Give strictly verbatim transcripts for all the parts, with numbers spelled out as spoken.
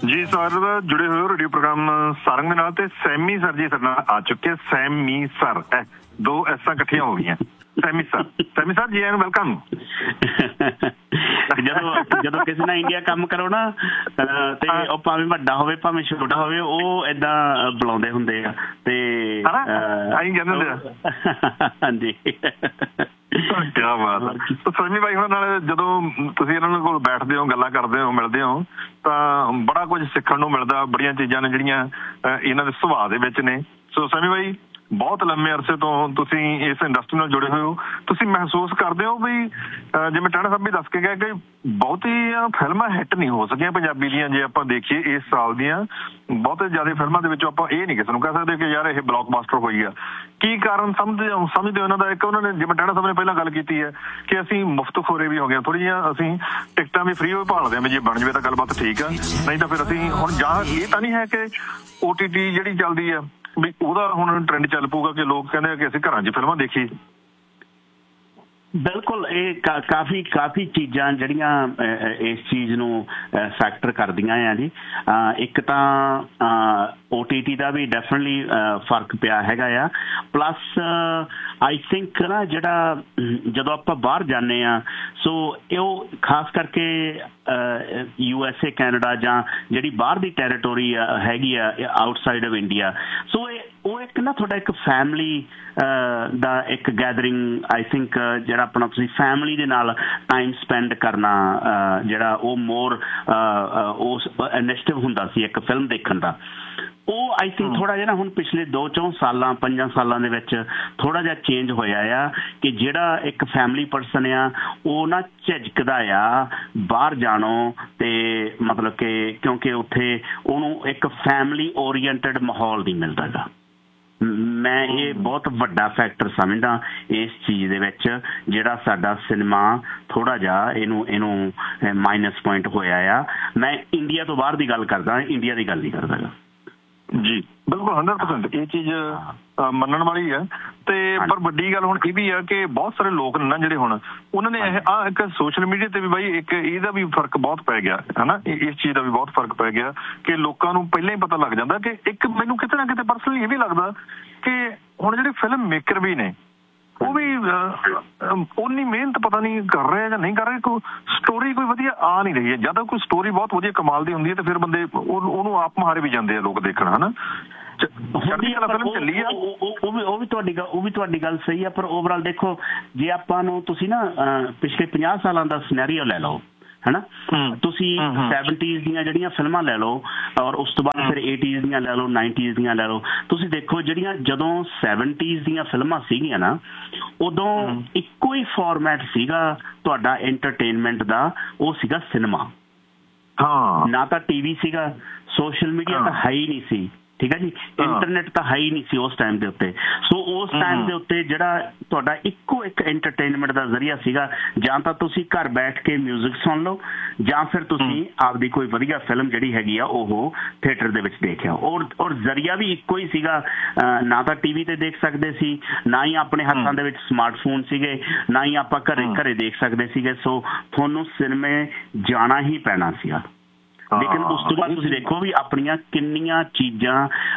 ਜੀ ਸਰ ਜੁੜੇ ਹੋਏ ਹੋ ਰੇਡੀਓ ਪ੍ਰੋਗਰਾਮ ਸਾਰੰਗ ਦੇ ਨਾਲ ਤੇ ਸੈਮੀ ਸਰ ਜੀ ਸਾਡੇ ਨਾਲ ਆ ਚੁੱਕੇ। ਸੈਮੀ ਸਰ ਦੋ ਐਸਾਂ ਇਕੱਠੀਆਂ ਹੋ ਗਈਆਂ। ਸੈਮੀ ਸਰ ਸੈਮੀ ਸਰ ਜੀ ਐਨ ਵੈਲਕਮ। ਜਦੋਂ ਜਦੋਂ ਕਿਸੇ ਨਾਲ ਇੰਡੀਆ ਕੰਮ ਕਰੋ ਨਾ ਤੇ ਉਹ ਭਾਵੇਂ ਵੱਡਾ ਹੋਵੇ ਭਾਵੇਂ ਛੋਟਾ ਹੋਵੇ ਉਹ ਏਦਾਂ ਬੁਲਾਉਂਦੇ ਹੁੰਦੇ ਆ ਤੇ ਆਈ ਕਹਿੰਦੇ ਹੁੰਦੇ ਆ। ਹਾਂਜੀ ਕਿਆ ਬਾਤ ਹੈ। ਸੈਮੀ ਬਾਈ ਹੋਣਾ ਨਾਲ ਜਦੋਂ ਤੁਸੀਂ ਇਹਨਾਂ ਕੋਲ ਬੈਠਦੇ ਹੋ ਗੱਲਾਂ ਕਰਦੇ ਹੋ ਮਿਲਦੇ ਹੋ ਤਾਂ ਬੜਾ ਕੁਝ ਸਿੱਖਣ ਨੂੰ ਮਿਲਦਾ। ਬੜੀਆਂ ਚੀਜ਼ਾਂ ਨੇ ਜਿਹੜੀਆਂ ਇਹਨਾਂ ਦੇ ਸੁਭਾਅ ਦੇ ਵਿੱਚ ਨੇ। ਸੋ ਸੈਮੀ ਬਾਈ ਬਹੁਤ ਲੰਮੇ ਅਰਸੇ ਤੋਂ ਤੁਸੀਂ ਇਸ ਇੰਡਸਟਰੀ ਨਾਲ ਜੁੜੇ ਹੋਏ ਹੋ। ਤੁਸੀਂ ਮਹਿਸੂਸ ਕਰਦੇ ਹੋ ਵੀ ਜਿਵੇਂ ਟਾਣਾ ਸਾਹਿਬ ਵੀ ਦੱਸ ਕੇ ਗਏ ਕਿ ਬਹੁਤੀਆਂ ਫਿਲਮਾਂ ਹਿੱਟ ਨਹੀਂ ਹੋ ਸਕੀਆਂ ਪੰਜਾਬੀ ਦੀਆਂ। ਜੇ ਆਪਾਂ ਦੇਖੀਏ ਇਸ ਸਾਲ ਦੀਆਂ ਬਹੁਤ ਜ਼ਿਆਦਾ ਫਿਲਮਾਂ ਦੇ ਵਿੱਚੋਂ ਆਪਾਂ ਇਹ ਨਹੀਂ ਕਿਸੇ ਨੂੰ ਕਹਿ ਸਕਦੇ ਕਿ ਯਾਰ ਇਹ ਬਲੌਕਬਸਟਰ ਹੋਈ ਆ। ਕੀ ਕਾਰਨ ਸਮਝਦੇ ਸਮਝਦੇ ਹੋ ਇਹਨਾਂ ਦਾ? ਇੱਕ ਉਹਨਾਂ ਨੇ ਜਿਵੇਂ ਟਾਣਾ ਸਾਹਿਬ ਨੇ ਪਹਿਲਾਂ ਗੱਲ ਕੀਤੀ ਹੈ ਕਿ ਅਸੀਂ ਮੁਫਤਖੋਰੇ ਵੀ ਹੋ ਗਏ ਥੋੜ੍ਹੀ ਜਿਹੀਆਂ। ਅਸੀਂ ਟਿਕਟਾਂ ਵੀ ਫਰੀ ਹੋਏ ਭਾਲਦੇ ਹਾਂ ਵੀ ਜੇ ਬਣ ਜਾਵੇ ਤਾਂ ਗੱਲਬਾਤ ਠੀਕ ਆ, ਨਹੀਂ ਤਾਂ ਫਿਰ ਅਸੀਂ ਹੁਣ ਜਾਂ ਇਹ ਤਾਂ ਨਹੀਂ ਹੈ ਕਿ ਓ ਟੀ ਟੀ ਜਿਹੜੀ ਚੱਲਦੀ ਆ ਵੀ ਉਹਦਾ ਹੁਣ ਟ੍ਰੈਂਡ ਚੱਲ ਪਊਗਾ ਕਿ ਲੋਕ ਕਹਿੰਦੇ ਆ ਕਿ ਅਸੀਂ ਘਰਾਂ 'ਚ ਫਿਲਮਾਂ ਦੇਖੀਏ। ਬਿਲਕੁਲ ਇਹ ਕਾਫੀ ਕਾਫੀ ਚੀਜ਼ਾਂ ਜਿਹੜੀਆਂ ਇਸ ਚੀਜ਼ ਨੂੰ ਫੈਕਟਰ ਕਰਦੀਆਂ ਆ ਜੀ। ਇੱਕ ਤਾਂ ਓ ਟੀ ਟੀ ਦਾ ਵੀ ਡੈਫੀਨਿਟਲੀ ਫਰਕ ਪਿਆ ਹੈਗਾ ਆ। ਪਲੱਸ ਆਈ ਥਿੰਕ ਨਾ ਜਿਹੜਾ ਜਦੋਂ ਆਪਾਂ ਬਾਹਰ ਜਾਂਦੇ ਹਾਂ ਸੋ ਉਹ ਖਾਸ ਕਰਕੇ ਯੂ ਐਸ ਏ ਕੈਨੇਡਾ ਜਾਂ ਜਿਹੜੀ ਬਾਹਰ ਦੀ ਟੈਰੀਟੋਰੀ ਹੈਗੀ ਆ ਆਊਟਸਾਈਡ ਆਫ ਇੰਡੀਆ ਸੋ ਇਹ ਉਹ ਇੱਕ ਨਾ ਤੁਹਾਡਾ ਇੱਕ ਫੈਮਲੀ ਦਾ ਇੱਕ ਗੈਦਰਿੰਗ ਆਈ ਥਿੰਕ ਜਿਹੜਾ ਆਪਣਾ ਤੁਸੀਂ ਫੈਮਲੀ ਦੇ ਨਾਲ ਟਾਈਮ ਸਪੈਂਡ ਕਰਨਾ ਜਿਹੜਾ ਉਹ ਮੋਰ ਉਸ ਇਨੀਸ਼ੀਏਟਿਵ ਹੁੰਦਾ ਸੀ ਇੱਕ ਫਿਲਮ ਦੇਖਣ ਦਾ। ਉਹ ਆਈ ਥਿੰਕ ਥੋੜ੍ਹਾ ਜਿਹਾ ਨਾ ਹੁਣ ਪਿਛਲੇ ਦੋ ਚੌਂ ਸਾਲਾਂ ਪੰਜਾਂ ਸਾਲਾਂ ਦੇ ਵਿੱਚ ਥੋੜ੍ਹਾ ਜਿਹਾ ਚੇਂਜ ਹੋਇਆ ਆ ਕਿ ਜਿਹੜਾ ਇੱਕ ਫੈਮਲੀ ਪਰਸਨ ਆ ਉਹ ਨਾ ਝਿਜਕਦਾ ਆ ਬਾਹਰ ਜਾਣੋਂ ਅਤੇ ਮਤਲਬ ਕਿ ਕਿਉਂਕਿ ਉੱਥੇ ਉਹਨੂੰ ਇੱਕ ਫੈਮਲੀ ਓਰੀਐਂਟਡ ਮਾਹੌਲ ਨਹੀਂ ਮਿਲਦਾ ਗਾ। ਮੈਂ ਇਹ ਬਹੁਤ ਵੱਡਾ ਫੈਕਟਰ ਸਮਝਦਾ ਇਸ ਚੀਜ਼ ਦੇ ਵਿੱਚ ਜਿਹੜਾ ਸਾਡਾ ਸਿਨੇਮਾ ਥੋੜ੍ਹਾ ਜਿਹਾ ਇਹਨੂੰ ਇਹਨੂੰ ਮਾਈਨਸ ਪੁਆਇੰਟ ਹੋਇਆ ਆ। ਮੈਂ ਇੰਡੀਆ ਤੋਂ ਬਾਹਰ ਦੀ ਗੱਲ ਕਰਦਾ, ਇੰਡੀਆ ਦੀ ਗੱਲ ਨਹੀਂ ਕਰਦਾ ਗਾ। ਜੀ ਬਿਲਕੁਲ ਹੰਡਰਡ ਪਰਸੈਂਟ ਇਹ ਚੀਜ਼ ਮੰਨਣ ਵਾਲੀ ਹੈ। ਤੇ ਪਰ ਵੱਡੀ ਗੱਲ ਹੁਣ ਇਹ ਵੀ ਆ ਕਿ ਬਹੁਤ ਸਾਰੇ ਲੋਕ ਨੇ ਨਾ ਜਿਹੜੇ ਹੁਣ ਉਹਨਾਂ ਨੇ ਇਹ ਆਹ ਇੱਕ ਸੋਸ਼ਲ ਮੀਡੀਆ ਤੇ ਵੀ ਬਾਈ ਇੱਕ ਇਹਦਾ ਵੀ ਫਰਕ ਬਹੁਤ ਪੈ ਗਿਆ ਹੈ ਨਾ। ਇਸ ਚੀਜ਼ ਦਾ ਵੀ ਬਹੁਤ ਫਰਕ ਪੈ ਗਿਆ ਕਿ ਲੋਕਾਂ ਨੂੰ ਪਹਿਲਾਂ ਹੀ ਪਤਾ ਲੱਗ ਜਾਂਦਾ ਕਿ ਇੱਕ ਮੈਨੂੰ ਕਿਤੇ ਨਾ ਕਿਤੇ ਪਰਸਨਲੀ ਇਹ ਵੀ ਲੱਗਦਾ ਕਿ ਹੁਣ ਜਿਹੜੇ ਫਿਲਮ ਮੇਕਰ ਵੀ ਨੇ ਉਹ ਵੀ ਉਨੀ ਮਿਹਨਤ ਪਤਾ ਨਹੀਂ ਕਰ ਰਹੇ ਜਾਂ ਨਹੀਂ ਕਰ ਰਹੇ। ਕੋਈ ਸਟੋਰੀ ਕੋਈ ਵਧੀਆ ਆ ਨਹੀਂ ਰਹੀ ਹੈ। ਜਦ ਕੋਈ ਸਟੋਰੀ ਬਹੁਤ ਵਧੀਆ ਕਮਾਲ ਦੀ ਹੁੰਦੀ ਹੈ ਤੇ ਫਿਰ ਬੰਦੇ ਉਹਨੂੰ ਆਪ ਮੁਹਾਰੇ ਵੀ ਜਾਂਦੇ ਆ ਲੋਕ ਦੇਖਣ ਹੈ ਨਾ। ਚੱਲੀ ਆ ਉਹ ਵੀ ਤੁਹਾਡੀ ਗੱਲ ਉਹ ਵੀ ਤੁਹਾਡੀ ਗੱਲ ਸਹੀ ਆ। ਪਰ ਓਵਰਆਲ ਦੇਖੋ ਜੇ ਆਪਾਂ ਨੂੰ ਤੁਸੀਂ ਨਾ ਪਿਛਲੇ ਪੰਜਾਹ ਸਾਲਾਂ ਦਾ ਸਿਨੈਰੀਓ ਲੈ ਲਓ ਹੈ ਨਾ। ਤੁਸੀਂ ਸੈਵਨਟੀਜ਼ ਦੀਆਂ ਜਿਹੜੀਆਂ ਫਿਲਮਾਂ ਲੈ ਲਓ ਔਰ ਉਸ ਤੋਂ ਬਾਅਦ ਫਿਰ ਏਟੀਜ਼ ਦੀਆਂ ਲੈ ਲਓ ਨਾਈਨਟੀਜ਼ ਦੀਆਂ ਲੈ ਲਓ। ਤੁਸੀਂ ਦੇਖੋ ਜਿਹੜੀਆਂ ਜਦੋਂ ਸੈਵਨਟੀਜ਼ ਦੀਆਂ ਫਿਲਮਾਂ ਸੀਗੀਆਂ ਨਾ ਉਦੋਂ ਇੱਕੋ ਹੀ ਫਾਰਮੈਟ ਸੀਗਾ ਤੁਹਾਡਾ ਐਂਟਰਟੇਨਮੈਂਟ ਦਾ, ਉਹ ਸੀਗਾ ਸਿਨੇਮਾ। ਹਾਂ ਨਾ ਤਾਂ ਟੀ ਵੀ ਸੀਗਾ, ਸੋਸ਼ਲ ਮੀਡੀਆ ਤਾਂ ਹੈ ਹੀ ਨਹੀਂ ਸੀ, ਠੀਕ ਹੈ ਜੀ, ਇੰਟਰਨੈਟ ਤਾਂ ਹੈ ਹੀ ਨਹੀਂ ਸੀ ਉਸ ਟਾਈਮ ਦੇ ਉੱਤੇ। ਸੋ ਉਸ ਟਾਈਮ ਦੇ ਉੱਤੇ ਜਿਹੜਾ ਤੁਹਾਡਾ ਇੱਕੋ ਇੱਕ ਐਂਟਰਟੇਨਮੈਂਟ ਦਾ ਜ਼ਰੀਆ ਸੀਗਾ ਜਾਂ ਤਾਂ ਤੁਸੀਂ ਘਰ ਬੈਠ ਕੇ ਮਿਊਜ਼ਿਕ ਸੁਣ ਲਓ ਜਾਂ ਫਿਰ ਤੁਸੀਂ ਆਪਦੀ ਕੋਈ ਵਧੀਆ ਫਿਲਮ ਜਿਹੜੀ ਹੈਗੀ ਆ ਉਹ ਥੀਏਟਰ ਦੇ ਵਿੱਚ ਦੇਖਿਆ। ਔਰ ਔਰ ਜ਼ਰੀਆ ਵੀ ਇੱਕੋ ਹੀ ਸੀਗਾ। ਨਾ ਤਾਂ ਟੀ ਵੀ 'ਤੇ ਦੇਖ ਸਕਦੇ ਸੀ, ਨਾ ਹੀ ਆਪਣੇ ਹੱਥਾਂ ਦੇ ਵਿੱਚ ਸਮਾਰਟਫੋਨ ਸੀਗੇ, ਨਾ ਹੀ ਆਪਾਂ ਘਰੇ ਘਰੇ ਦੇਖ ਸਕਦੇ ਸੀਗੇ। ਸੋ ਤੁਹਾਨੂੰ ਸਿਨੇਮੇ ਜਾਣਾ ਹੀ ਪੈਣਾ ਸੀਗਾ। ਲੇਕਿਨ ਉਸ ਤੋਂ ਬਾਅਦ ਤੁਸੀਂ ਦੇਖੋ ਵੀ ਆਪਣੀਆਂ ਕਿੰਨੀਆਂ ਚੀਜ਼ਾਂ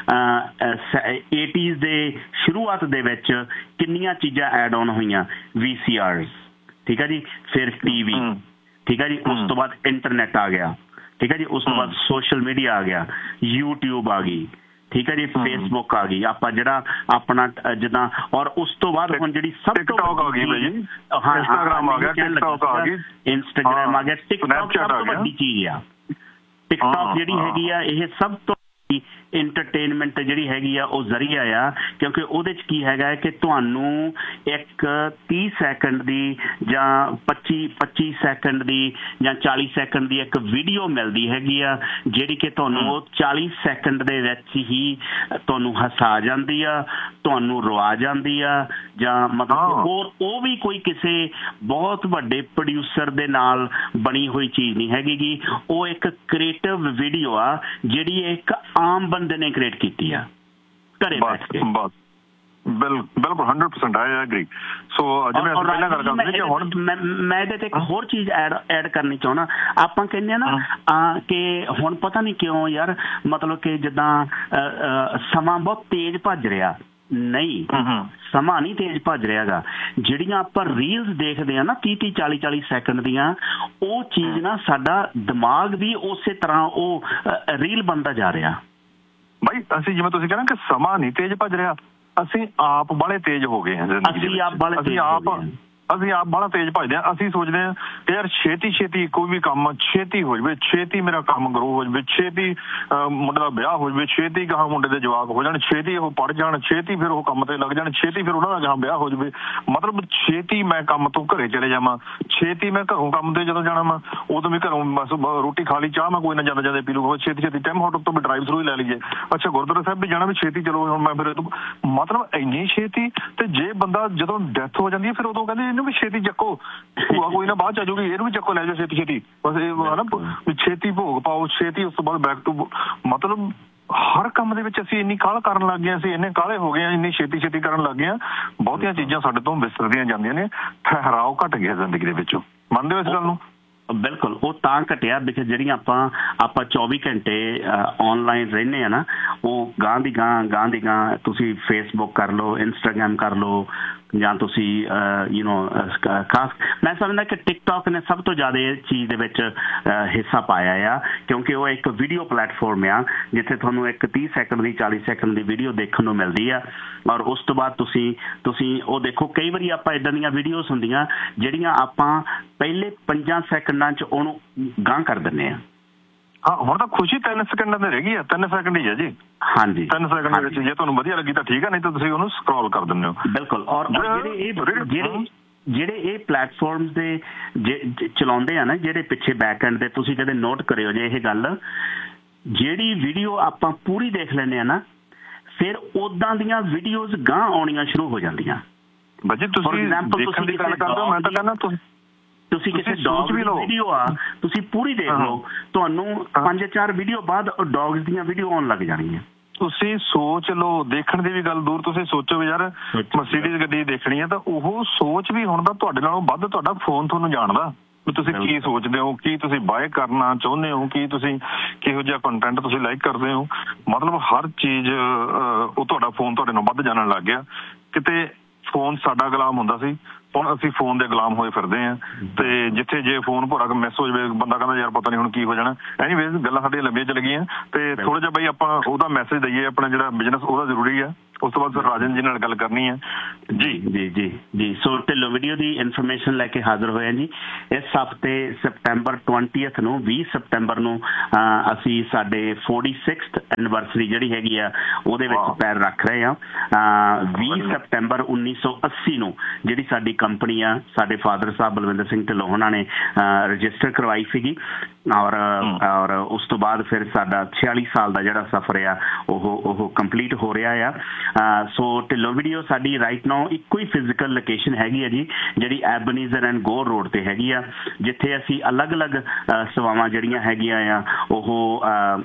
ਏਟੀਜ਼ ਦੇ ਸ਼ੁਰੂਆਤ ਦੇ ਵਿੱਚ ਕਿੰਨੀਆਂ ਚੀਜ਼ਾਂ ਐਡ ਔਨ ਹੋਈਆਂ। ਵੀ ਸੀ ਆਰਸ, ਠੀਕ ਹੈ ਜੀ, ਫਿਰ ਟੀ ਵੀ, ਠੀਕ ਹੈ ਜੀ, ਉਸ ਤੋਂ ਬਾਅਦ ਇੰਟਰਨੈਟ ਆ ਗਿਆ, ਠੀਕ ਹੈ ਜੀ, ਉਸ ਤੋਂ ਬਾਅਦ ਸੋਸ਼ਲ ਮੀਡੀਆ ਆ ਗਿਆ, ਯੂਟਿਊਬ ਆ ਗਈ, ਠੀਕ ਹੈ ਜੀ, ਫੇਸਬੁੱਕ ਆ ਗਈ, ਆਪਾਂ ਜਿਹੜਾ ਆਪਣਾ ਜਿੱਦਾਂ। ਔਰ ਉਸ ਤੋਂ ਬਾਅਦ ਹੁਣ ਜਿਹੜੀ ਸਭ ਤੋਂ ਹਾਂ ਇੰਸਟਾਗ੍ਰਾਮ ਆ ਗਿਆ, ਇੰਸਟਾਗ੍ਰਾਮ ਆ ਗਿਆ, ਟਿਕਟੌਕ ਸਭ ਤੋਂ ਵੱਡੀ ਚੀਜ਼ ਆ। ਟਿਕਟੌਕ ਜਿਹੜੀ ਹੈਗੀ ਆ ਇਹ ਸਭ ਤੋਂ ਇੰਟਰਟੇਨਮੈਂਟ ਜਿਹੜੀ ਹੈਗੀ ਆ ਉਹ ਜ਼ਰੀਆ ਆ ਕਿਉਂਕਿ ਉਹਦੇ 'ਚ ਕੀ ਹੈਗਾ ਹੈ ਕਿ ਤੁਹਾਨੂੰ ਇੱਕ ਤੀਹ ਸੈਕਿੰਡ ਦੀ ਜਾਂ ਪੱਚੀ ਪੱਚੀ ਸੈਕਿੰਡ ਦੀ ਜਾਂ ਚਾਲੀ ਸੈਕਿੰਡ ਦੀ ਇੱਕ ਵੀਡੀਓ ਮਿਲਦੀ ਹੈਗੀ ਆ ਜਿਹੜੀ ਕਿ ਤੁਹਾਨੂੰ ਉਹ ਚਾਲੀ ਸੈਕਿੰਡ ਦੇ ਵਿੱਚ ਹੀ ਤੁਹਾਨੂੰ ਹਸਾ ਜਾਂਦੀ ਆ, ਤੁਹਾਨੂੰ ਰਵਾ ਜਾਂਦੀ ਆ ਜਾਂ ਮਤਲਬ ਉਹ ਉਹ ਵੀ ਕੋਈ ਕਿਸੇ ਬਹੁਤ ਵੱਡੇ ਪ੍ਰੋਡਿਊਸਰ ਦੇ ਨਾਲ ਬਣੀ ਹੋਈ ਚੀਜ਼ ਨਹੀਂ ਹੈਗੀ ਗੀ। ਉਹ ਇੱਕ ਕ੍ਰੀਏਟਿਵ ਵੀਡੀਓ ਆ ਜਿਹੜੀ ਇੱਕ ਆਮ ਬੰਦੇ ਨੇ ਕ੍ਰੀਏਟ ਕੀਤੀ ਆ ਘਰੇ ਬੈਠ ਕੇ। ਬਿਲਕੁਲ ਹੰਡਰਡ ਪਰਸੈਂਟ ਆਈ ਐਗਰੀ। ਸੋ ਜਿਵੇਂ ਅਸੀਂ ਪਹਿਲਾਂ ਗੱਲ ਕਰਦੇ ਕਿ ਹੁਣ ਮੈਂ ਇਹਦੇ ਤੇ ਇੱਕ ਹੋਰ ਚੀਜ਼ ਐਡ ਐਡ ਕਰਨੀ ਚਾਹੁੰਦਾ। ਆਪਾਂ ਕਹਿੰਦੇ ਆ ਨਾ ਕਿ ਹੁਣ ਪਤਾ ਨਹੀਂ ਕਿਉਂ ਯਾਰ, ਮਤਲਬ ਕਿ ਜਿੱਦਾਂ ਸਮਾਂ ਬਹੁਤ ਤੇਜ਼ ਭੱਜ ਰਿਹਾ, ਨਹੀਂ ਸਮਾਂ ਨਹੀਂ ਤੇਜ਼ ਭੱਜ ਰਿਹਾ ਗਾ। ਜਿਹੜੀਆਂ ਆਪਾਂ ਰੀਲਸ ਦੇਖਦੇ ਆ ਨਾ ਤੀਹ ਤੀਹ ਚਾਲੀ ਚਾਲੀ ਸੈਕਿੰਡ ਦੀਆਂ, ਉਹ ਚੀਜ਼ ਨਾ ਸਾਡਾ ਦਿਮਾਗ ਵੀ ਉਸੇ ਤਰ੍ਹਾਂ ਉਹ ਰੀਲ ਬਣਦਾ ਜਾ ਰਿਹਾ। ਬਾਈ ਅਸੀਂ ਜਿਵੇਂ ਤੁਸੀਂ ਕਹਿੰਦੇ ਕਿ ਸਮਾਂ ਨਹੀਂ ਤੇਜ਼ ਭੱਜ ਰਿਹਾ, ਅਸੀਂ ਆਪ ਬਾਹਲੇ ਤੇਜ਼ ਹੋ ਗਏ ਹਾਂ। ਅਸੀਂ ਆਪ ਬਾਹਲੇ ਅਸੀਂ ਆਪ ਅਸੀਂ ਆਪ ਬਾਹਲਾ ਤੇਜ਼ ਭੱਜਦੇ ਹਾਂ। ਅਸੀਂ ਸੋਚਦੇ ਹਾਂ ਕਿ ਯਾਰ ਛੇਤੀ ਛੇਤੀ ਕੋਈ ਵੀ ਕੰਮ ਛੇਤੀ ਹੋ ਜਾਵੇ, ਛੇਤੀ ਮੇਰਾ ਕੰਮ ਗਰੋ ਹੋ ਜਾਵੇ, ਛੇਤੀ ਮੁੰਡੇ ਦਾ ਵਿਆਹ ਹੋ ਜਾਵੇ, ਛੇਤੀ ਗਾਹਾਂ ਮੁੰਡੇ ਦੇ ਜਵਾਕ ਹੋ ਜਾਣ, ਛੇਤੀ ਉਹ ਪੜ੍ਹ ਜਾਣ, ਛੇਤੀ ਫਿਰ ਉਹ ਕੰਮ ਤੇ ਲੱਗ ਜਾਣ, ਛੇਤੀ ਫਿਰ ਉਹਨਾਂ ਦਾ ਗਾਹਾਂ ਵਿਆਹ ਹੋ ਜਾਵੇ। ਮਤਲਬ ਛੇਤੀ ਮੈਂ ਕੰਮ ਤੋਂ ਘਰੇ ਚਲੇ ਜਾਵਾਂ, ਛੇਤੀ ਮੈਂ ਘਰੋਂ ਕੰਮ ਤੇ ਜਦੋਂ ਜਾਣਾ ਵਾ ਉਦੋਂ ਵੀ ਘਰੋਂ ਬਸ ਰੋਟੀ ਖਾ ਲਈ, ਚਾਹ ਮੈਂ ਕੋਈ ਨਾ ਜ਼ਿਆਦਾ ਜ਼ਿਆਦਾ ਪੀ ਲੂਗਾ, ਛੇਤੀ ਛੇਤੀ ਟਾਈਮ ਹੋਟਲ ਤੋਂ ਵੀ ਡਰਾਈਵ ਥਰੂ ਹੀ ਲੈ ਲਈਏ। ਅੱਛਾ ਗੁਰਦੁਆਰਾ ਸਾਹਿਬ ਵੀ ਜਾਣਾ ਵੀ ਛੇਤੀ ਚਲੋ, ਹੁਣ ਮੈਂ ਫਿਰ ਮਤਲਬ ਇੰਨੀ ਛੇਤੀ। ਤੇ ਜੇ ਬੰਦਾ ਜਦੋਂ ਡੈਥ ਹੋ ਜਾਂਦੀ ਹੈ ਫਿਰ ਉਦੋਂ ਕਹਿੰਦੇ ਇਹਨੂੰ ਵੀ ਛੇਤੀ ਚੱਕੋ, ਭੂਆ ਕੋਈ ਨਾ ਬਾਅਦ ਚ ਆ ਜਾਊਗੀ, ਇਹਨੂੰ ਵੀ ਚੱਕੋ ਲੈ ਜਾਓ ਛੇਤੀ ਛੇਤੀ, ਬਸ ਇਹ ਹੈ ਨਾ ਛੇਤੀ ਭੋਗ ਪਾਓ ਛੇਤੀ, ਉਸ ਤੋਂ ਬਾਅਦ ਬੈਕ ਟੂ ਮਤਲਬ ਹਰ ਕੰਮ ਦੇ ਵਿੱਚ ਅਸੀਂ ਇੰਨੀ ਕਾਹਲ ਕਰਨ ਲੱਗ ਗਏ, ਅਸੀਂ ਇੰਨੇ ਕਾਹਲੇ ਹੋ ਗਏ ਹਾਂ, ਇੰਨੀ ਛੇਤੀ ਛੇਤੀ ਕਰਨ ਲੱਗ ਗਏ ਹਾਂ, ਬਹੁਤੀਆਂ ਚੀਜ਼ਾਂ ਸਾਡੇ ਤੋਂ ਵਿਸਰਦੀਆਂ ਜਾਂਦੀਆਂ ਨੇ, ਠਹਿਰਾਓ ਘਟ ਗਿਆ ਜ਼ਿੰਦਗੀ ਦੇ ਵਿੱਚੋਂ। ਮੰਨਦੇ ਹੋ ਇਸ ਗੱਲ ਨੂੰ? ਬਿਲਕੁਲ, ਉਹ ਤਾਂ ਘਟਿਆ ਵੀ ਜਿਹੜੀਆਂ ਆਪਾਂ ਆਪਾਂ ਚੌਵੀ ਘੰਟੇ ਆਨਲਾਈਨ ਰਹਿੰਦੇ ਆ ਨਾ, ਉਹ ਗਾਂ ਦੀ ਗਾਂ ਗਾਂ ਦੀ ਗਾਂ ਤੁਸੀਂ ਫੇਸਬੁੱਕ ਕਰ ਲਓ, ਇੰਸਟਾਗ੍ਰਾਮ ਕਰ ਲਓ, ਜਾਂ ਤੁਸੀਂ ਯੂ ਨੋ ਖਾਸ ਮੈਂ ਸਮਝਦਾ ਕਿ ਟਿਕਟੋਕ ਨੇ ਸਭ ਤੋਂ ਜ਼ਿਆਦਾ ਇਸ ਚੀਜ਼ ਦੇ ਵਿੱਚ ਹਿੱਸਾ ਪਾਇਆ ਆ, ਕਿਉਂਕਿ ਉਹ ਇੱਕ ਵੀਡੀਓ ਪਲੇਟਫਾਰਮ ਆ ਜਿੱਥੇ ਤੁਹਾਨੂੰ ਇੱਕ ਤੀਹ ਸੈਕਿੰਡ ਦੀ ਚਾਲੀ ਸੈਕਿੰਡ ਦੀ ਵੀਡੀਓ ਦੇਖਣ ਨੂੰ ਮਿਲਦੀ ਆ। ਔਰ ਉਸ ਤੋਂ ਬਾਅਦ ਤੁਸੀਂ ਤੁਸੀਂ ਉਹ ਦੇਖੋ, ਕਈ ਵਾਰੀ ਆਪਾਂ ਇੱਦਾਂ ਦੀਆਂ ਵੀਡੀਓਜ਼ ਹੁੰਦੀਆਂ ਜਿਹੜੀਆਂ ਆਪਾਂ ਪਹਿਲੇ ਪੰਜਾਂ ਸੈਕਿੰਡਾਂ 'ਚ ਉਹਨੂੰ ਗਾਂਹ ਕਰ ਦਿੰਦੇ ਹਾਂ। ਹਾਂ ਹੁਣ ਤਾਂ ਖੁਸ਼ੀ ਤਿੰਨ ਸੈਕਿੰਡਾਂ ਤੇ ਰਹਿ ਗਈ ਆ, ਤਿੰਨ ਸੈਕਿੰਡ ਹੀ ਹੈ ਜੀ। ਹਾਂਜੀ ਤਿੰਨ ਸੈਕਿੰਡ ਦੇ ਵਿੱਚ ਜੇ ਤੁਹਾਨੂੰ ਵਧੀਆ ਲੱਗੀ ਤਾਂ ਠੀਕ ਹੈ, ਨਹੀਂ ਤਾਂ ਤੁਸੀਂ ਉਹਨੂੰ ਸਕਰੋਲ ਕਰ ਦਿੰਦੇ ਹੋ। ਬਿਲਕੁਲ। ਔਰ ਜਿਹੜੇ ਇਹ ਜਿਹੜੇ ਜਿਹੜੇ ਇਹ ਪਲੇਟਫਾਰਮਸ ਦੇ ਚਲਾਉਂਦੇ ਆ ਨਾ, ਜਿਹੜੇ ਪਿੱਛੇ ਬੈਕ ਐਂਡ ਦੇ, ਤੁਸੀਂ ਕਦੇ ਨੋਟ ਕਰਿਓ ਜੇ ਇਹ ਗੱਲ, ਜਿਹੜੀ ਵੀਡੀਓ ਆਪਾਂ ਪੂਰੀ ਦੇਖ ਲੈਂਦੇ ਆ ਨਾ, ਫਿਰ ਉਦਾਂ ਦੀਆਂ ਵੀਡੀਓਜ਼ ਗਾਂ ਆਉਣੀਆਂ ਸ਼ੁਰੂ ਹੋ ਜਾਂਦੀਆਂ। ਬਾਜੀ ਤੁਸੀਂ ਦੇਖਣ ਦੀ ਗੱਲ ਕਰਦੇ ਹੋ, ਮੈਂ ਤਾਂ ਕਹਿੰਦਾ ਤੁਸੀਂ ਤੁਸੀਂ ਕਿਸੇ ਡੌਗ ਦੀ ਵੀਡੀਓ ਆ ਤੁਸੀਂ ਪੂਰੀ ਦੇਖ ਲਓ, ਤੁਹਾਨੂੰ ਪੰਜ ਚਾਰ ਵੀਡੀਓ ਬਾਅਦ ਡੌਗਸ ਦੀਆਂ ਵੀਡੀਓ ਆਉਣ ਲੱਗ ਜਾਣਗੀਆਂ। ਤੁਸੀਂ ਸੋਚ ਲਓ, ਦੇਖਣ ਦੀ ਵੀ ਗੱਲ ਦੂਰ, ਤੁਸੀਂ ਸੋਚੋ ਵੀ ਯਾਰ ਮਰਸੀਡੀਜ਼ ਗੱਡੀ ਦੇਖਣੀ ਹੈ ਤਾਂ ਉਹ ਸੋਚ ਵੀ ਹੁਣ ਤਾਂ ਤੁਹਾਡੇ ਨਾਲੋਂ ਵੱਧ ਤੁਹਾਡਾ ਫੋਨ ਤੁਹਾਨੂੰ ਜਾਣਦਾ ਵੀ ਤੁਸੀਂ ਕੀ ਸੋਚਦੇ ਹੋ, ਕੀ ਤੁਸੀਂ ਬਾਏ ਕਰਨਾ ਚਾਹੁੰਦੇ ਹੋ, ਕੀ ਤੁਸੀਂ ਕਿਹੋ ਜਿਹਾ ਕੰਟੈਂਟ ਤੁਸੀਂ ਲਾਈਕ ਕਰਦੇ ਹੋ। ਮਤਲਬ ਹਰ ਚੀਜ਼ ਉਹ ਤੁਹਾਡਾ ਫੋਨ ਤੁਹਾਡੇ ਨਾਲੋਂ ਵੱਧ ਜਾਣਨ ਲੱਗ ਗਿਆ। ਕਿਤੇ ਫੋਨ ਸਾਡਾ ਗੁਲਾਮ ਹੁੰਦਾ ਸੀ, ਹੁਣ ਅਸੀਂ ਫੋਨ ਦੇ ਗੁਲਾਮ ਹੋਏ ਫਿਰਦੇ ਹਾਂ। ਤੇ ਜਿੱਥੇ ਜੇ ਫੋਨ ਭੋਰਾ ਮਿਸ ਹੋ ਜਾਵੇ, ਬੰਦਾ ਕਹਿੰਦਾ ਯਾਰ ਪਤਾ ਨਹੀਂ ਹੁਣ ਕੀ ਹੋ ਜਾਣਾ। ਐਨੀਵੇਜ਼ ਗੱਲਾਂ ਸਾਡੀਆਂ ਲੰਬੀਆਂ ਚੱਲ ਗਈਆਂ ਤੇ ਥੋੜਾ ਜਿਹਾ ਬਾਈ ਆਪਾਂ ਉਹਦਾ ਮੈਸੇਜ ਦਈਏ, ਆਪਣਾ ਜਿਹੜਾ ਬਿਜ਼ਨਸ ਉਹਦਾ ਜ਼ਰੂਰੀ ਆ। ਉਸ ਤੋਂ ਬਾਅਦ ਫਿਰ ਰਾਜਨ ਜੀ ਨਾਲ ਗੱਲ ਕਰਨੀ ਹੈ। ਜੀ ਜੀ ਜੀ ਜੀ ਸੋ ਢਿੱਲੋਂ ਵੀਡੀਓ ਦੀ ਇਨਫੋਰਮੇਸ਼ਨ ਲੈ ਕੇ ਹਾਜ਼ਰ ਹੋਏ ਹਾਂ ਜੀ। ਇਸ ਹਫ਼ਤੇ ਸਪਟੈਂਬਰ ਟਵੈਂਟੀਐਥ ਨੂੰ ਵੀਹ ਸਪਟੈਂਬਰ ਨੂੰ ਅਸੀਂ ਸਾਡੇ ਫੋਰਟੀ ਸਿਕਸਥ ਐਨੀਵਰਸਰੀ ਜਿਹੜੀ ਹੈਗੀ ਆ ਉਹਦੇ ਵਿੱਚ ਪੈਰ ਰੱਖ ਰਹੇ ਹਾਂ। ਵੀਹ ਸਪਟੈਂਬਰ ਉੱਨੀ ਸੌ ਅੱਸੀ ਨੂੰ ਜਿਹੜੀ ਸਾਡੀ ਕੰਪਨੀ ਆ, ਸਾਡੇ ਫਾਦਰ ਸਾਹਿਬ ਬਲਵਿੰਦਰ ਸਿੰਘ ਢਿੱਲੋਂ ਉਹਨਾਂ ਨੇ ਰਜਿਸਟਰ ਕਰਵਾਈ ਸੀਗੀ। ਔਰ ਔਰ ਉਸ ਤੋਂ ਬਾਅਦ ਫਿਰ ਸਾਡਾ ਛਿਆਲੀ ਸਾਲ ਦਾ ਜਿਹੜਾ ਸਫ਼ਰ ਆ ਉਹ ਉਹ ਕੰਪਲੀਟ ਹੋ ਰਿਹਾ ਆ। ਸੋ ਢਿੱਲੋਂ ਵੀਡੀਓ ਸਾਡੀ ਰਾਈਟ ਨਾਓ ਇੱਕੋ ਹੀ ਫਿਜ਼ੀਕਲ ਲੋਕੇਸ਼ਨ ਹੈਗੀ ਆ ਜੀ, ਜਿਹੜੀ ਐਬਨੀਜ਼ਰ ਐਂਡ ਗੋਰ ਰੋਡ ਤੇ ਹੈਗੀ ਆ, ਜਿੱਥੇ ਅਸੀਂ ਅਲੱਗ-ਅਲੱਗ ਸੇਵਾਵਾਂ ਜਿਹੜੀਆਂ ਹੈਗੀਆਂ ਆ ਉਹ